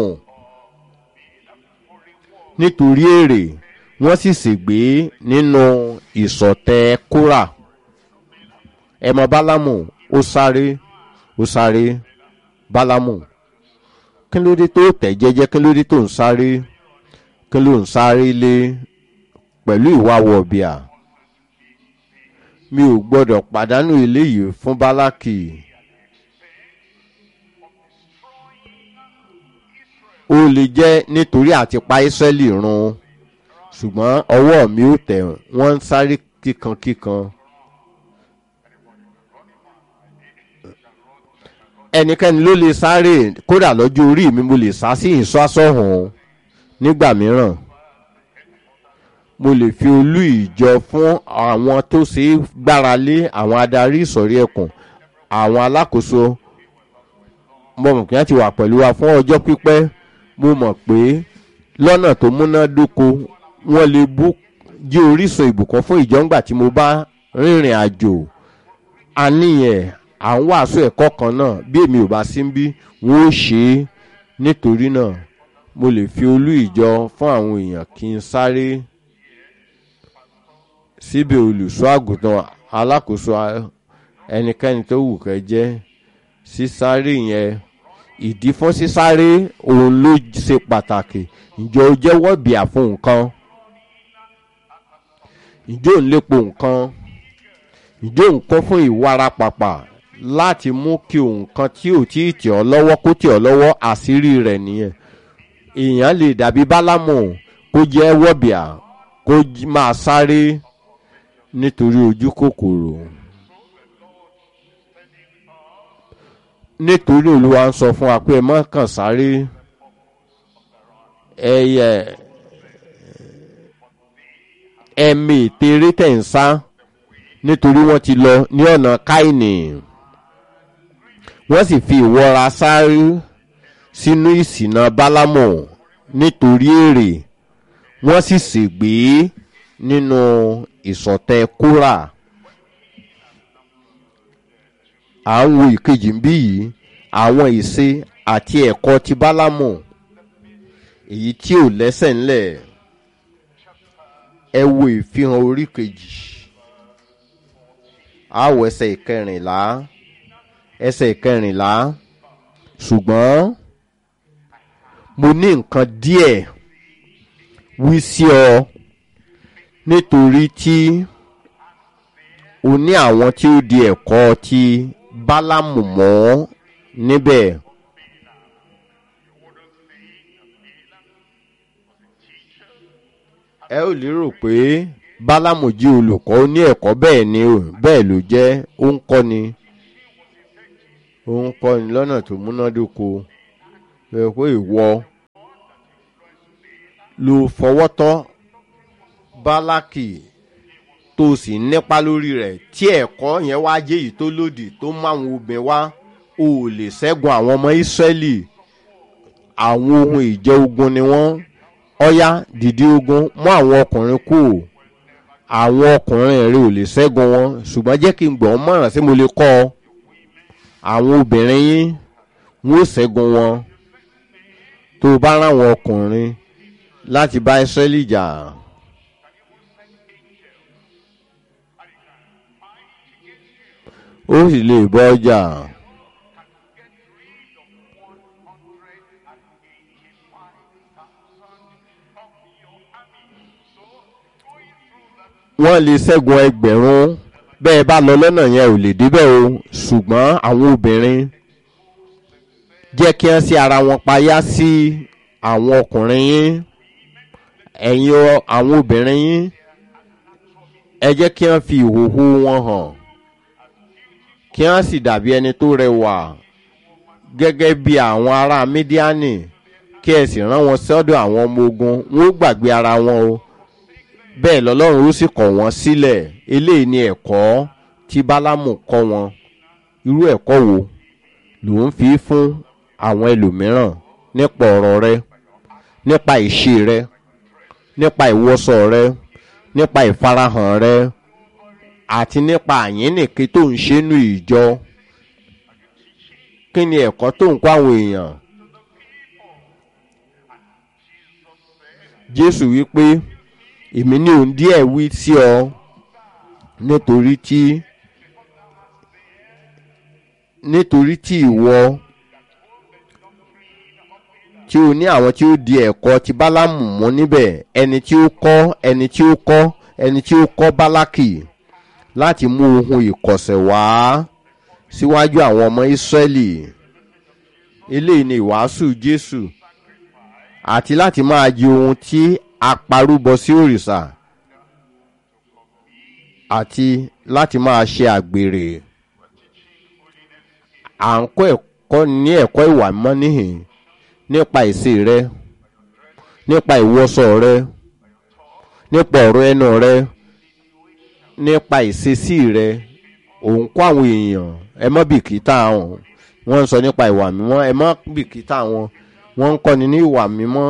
Nítorí èrè wọ́n sì ṣègbé nínú ìṣọ̀tẹ̀ Kórà. Ẹ mọ̀ Bálámù, ó sáré Bálámù. Kí ló dé tó tẹ̀ jẹ́jẹ́? Kí ló dé tó ń sáré? Kí ló ń sáré lé pẹ̀lú ìwà wọ̀bìà? Mi ò gbọ́dọ̀ pàdánù eléyìí fún Bálákì. Ó lè jẹ́ nítorí àti pa Ísírẹ́lì run, ṣùgbọ́n ọwọ́ mi ò tẹ̀, wọ́n ń sáré kíkankíkan. Ẹnikẹ́ni ló lè sáré, kódà lọ́jọ́ orí mi mo lè sá sí ìṣọ́ àsọ̀hún. Nígbà mìíràn mo lè fi olú ìjọ fún àwọn tó ṣe é gbára lé, àwọn adarí ìsọ̀rí ẹkùn, àwọn alákòóso. Mo mọ̀ pé wọ́n ti wà pẹ̀lú wa fún ọjọ́ pípẹ́. Mo mọ̀ pé lọ́nà tó múnádóko wọ́n lè jí orísun ìbùkún fún ìjọ ńgbà tí mo bá rìnrìn àjò. A níyẹn à ń wàásù ẹ̀kọ́ kan náà, bí èmi ò bá sí ń bí wọ́n ó ṣe é. Nítorí náà mo lè fi olú ìjọ fún àwọn èèyàn kí n sáré síbẹ̀. Olùṣọ́ àgùntàn, alákòóso, ẹnikẹ́ni tó wù kẹ́ jẹ́, sísáré yẹn, ìdí fún sísáré òun ló ṣe pàtàkì. Ǹjẹ́ o jẹ́wọ́ bíà fún nǹkan? Ǹjẹ́ ò ń lépo nǹkan? Ǹjẹ́ ò ń kọ́ fún ìwara pàpà láti mú kí nǹkan tí ò tí ì tì ọ́ lọ́wọ́ kó tì ọ́ lọ́wọ́? Àṣírí rẹ̀ nìyẹn. Èèyàn lè dàbí Bálámù kó jẹ́ wọ̀bìà, kó máa sáré nítorí ojú kòkòrò. Nítorí Olúwa ń sọ fún wa pé ẹ má kàn sáré ẹ̀mí ìtẹ̀rẹ́ tẹ̀ ń sá, nítorí wọ́n ti lọ ní ọ̀nà Káínì, wọ́n sì fi ìwọra sáré sínú ìṣìnà Bálámù. Nítorí èrè wọ́n sì ṣègbé nínú ìṣọ̀tẹ̀ Kórà. À ń wo ìkejì ń bí yìí, àwọn ìṣe àti ẹ̀kọ́ ti Bálámù èyí tí ò lẹ́sẹ̀ ńlẹ̀. Ẹ wo ìfihàn orí kejì, àwọ̀ ẹsẹ̀ ìkẹrìnlá. Ṣùgbọ́n mo ní nǹkan díẹ̀ wí sí ọ, nítorí tí o ní àwọn tí ó di ẹ̀kọ́ ti Bálámù mọ́ níbẹ̀. Ẹ ò lérò pé Bálámù jí olùkọ́ ní ẹ̀kọ́? Bẹ́ẹ̀ ni, bẹ́ẹ̀ ló jẹ́, ó ń kọ́ni. ó ń kọ́ni lọ́nà tó múnádóko pé ìwọ ló fọwọ́ tọ́ Bálákì tó sì nípa lórí rẹ̀ tí ẹ̀kọ́ yẹn wá jẹ́ èyí tó lòdì tó mú àwọn obìnrin wá ò lè ṣẹ́gun àwọn ọmọ Ísírẹ́lì. Àwọn ohun ìjẹ ogun ni wọ́n. Ọ̀yá dìde ogun mú àwọn ọkùnrin kù. Àwọn ọkùnrin rẹ̀ ò lè ṣẹ́gun wọn, ṣùgbọ́n jẹ́ kí n gbọ́ mọ̀ràn sí mo lè kọ́ ọ. Àwọn obìnrin yín wọ́n ó ṣẹ́gun wọn tó bá rán àwọn ọkùnrin láti bá Ísírẹ́lì jà. Ó sì lè bọ́ ọjà. Wọ́n lè ṣẹ́gun ẹgbẹ̀rún bẹ́ẹ̀ bá lọ lọ́nà yẹn ò lè débẹ̀ o, ṣùgbọ́n àwọn obìnrin jẹ́ kí wọ́n sí ara wọn payá sí àwọn ọkùnrin yín. Ẹ̀yin àwọn obìnrin yín ẹ jẹ́ kí wọ́n fi ìhòhò wọn hàn, kí wọ́n sì dàbí ẹni tó rẹwà gẹ́gẹ́ bí àwọn ará Mídíánì, kí ẹ sì rán wọn sọ́dọ̀ àwọn ọmọ ogun. Wọ́n ó gbàgbé ara wọn o. Bẹ́ẹ̀ lọ́lọ́run ó sì kọ̀ wọ́n sílẹ̀. Eléyìí ni ẹ̀kọ́ tí Bálámù kọ́ wọn. Irú ẹ̀kọ́ wo ló ń fi fún àwọn ẹlòmíràn nípa ọ̀rọ̀ rẹ, nípa ìṣe rẹ, nípa ìwọṣọ rẹ, nípa ìfarahàn rẹ, àti nípa àyínnìke tó ń ṣe nínú ìjọ? Kí ni ẹ̀kọ́ tó ń kọ́ àwọn èèyàn? Jésù wípé èmi ní ohun díẹ̀ wí sí ọ, nítorí tí ìwọ tí o ní àwọn tí ó di ẹ̀kọ́ ti Bálámù mú níbẹ̀, ẹni tí ó kọ́ Bálákì láti mú ohun ìkọ̀sẹ̀ wá síwájú àwọn ọmọ Ísírẹ́lì. Eléyìí ni ìwàásù Jésù, àti láti máa jẹ ohun tí a parúbọ sí òrìṣà, àti láti máa ṣe àgbèrè. À ń kọ́ ẹ̀kọ́ ní ẹ̀kọ́ ìwà mímọ́ níhìn, nípa ìṣe rẹ, nípa ìwọṣọ rẹ, nípa ọ̀rọ̀ ẹnu rẹ, nípa ìṣesí rẹ. Òun kọ́ àwọn èèyàn ẹ má bìkítà wọn. Wọ́n ń sọ nípa ìwà mímọ́, ẹ má bìkítà wọn. Wọ́n ń kọ́ni ní ìwà mímọ́.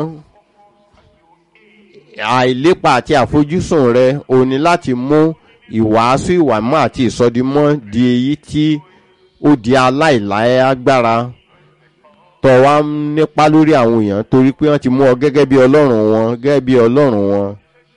Àìlépa àti àfojúsùn rẹ ò ní láti mú ìwàásù ìwà mímọ́ àti ìsọdimọ́ di èyí tí ó di aláìlágbára tó wá ń nípa lórí àwọn èèyàn torí pé wọ́n ti mú ọ gẹ́gẹ́ bí Ọlọ́run wọn.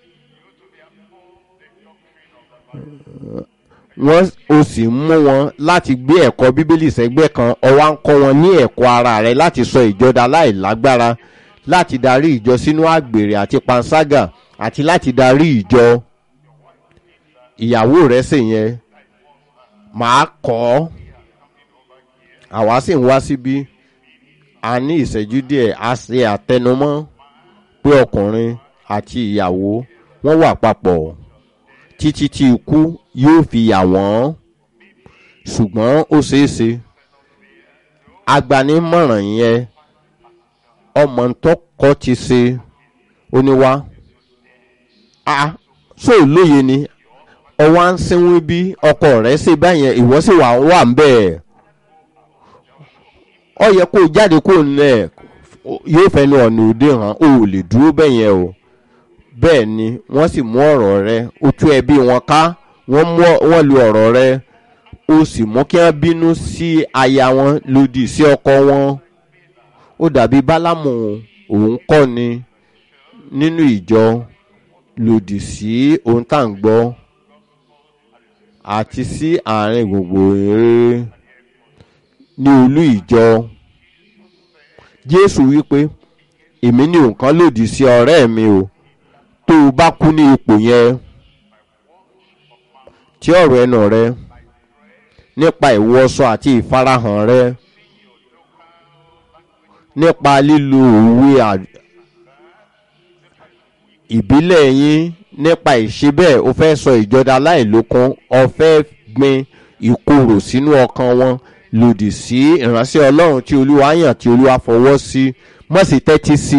Wọ́n ó sì mú wọn láti gbé ẹ̀kọ́ Bíbélì sẹ́gbẹ́ kan. Ó wá ń kọ́ wọn ní ẹ̀kọ́ ara rẹ láti sọ ìjọba láìlágbára, láti darí ìjọ sínú àgbèrè àti panṣágà, àti láti darí ìjọ. Ìyàwó rẹ̀ sì yẹn màá kọ́. Àwa sì ń wá síbí, a ní ìṣẹ́jú díẹ̀, a ṣe àtẹnumọ́ pé ọkùnrin àti ìyàwó wọ́n wà papọ̀ títí tí ikú yóò fi yà wọ́n. Ṣùgbọ́n ó ṣeéṣe agbanimọ̀ràn yẹn ọmọ ntọ́kọ ti ṣe oníwá so lóye ni ọwọ́ ń sínwó bí ọkọ rẹ̀ ṣe báyẹn ìwọ sì wà ń bẹ́ẹ̀. Ó yẹ kó jáde kó nílẹ̀, yóò fẹnu ọ̀nà òde hàn, ó lè dúró bẹ́yẹn o. Bẹ́ẹ̀ ni wọ́n sì mú ọ̀rọ̀ rẹ, ó tú ẹbí wọn ká, wọ́n lu ọ̀rọ̀ rẹ, ó sì mú kí wọ́n bínú sí aya wọn lòdì sí ọkọ wọn. Ó dàbí Bálámù, òun kọ́ ni nínú ìjọ lòdì sí ohun tá à ń gbọ́ àti sí àárín gbogbo eré ní olú ìjọ. Jésù wípé èmi ní nǹkan lòdì sí ọ̀rẹ́ mi o. Tó o bá kú ní ipò yẹn, tí ọ̀rọ̀ ẹnu rẹ nípa ìwọṣọ àti ìfarahàn rẹ, nípa lílo òwe ìbílẹ̀ yín, nípa ìṣe bẹ́ẹ̀ o fẹ́ sọ ìjọba láìlókun, o fẹ́ gbin ìkorò sínú ọkàn wọn lòdì sí ìránṣẹ́ ọlọ́run tí olúwa yàn tí olúwa fọwọ́ sí má sì tẹ́tí sí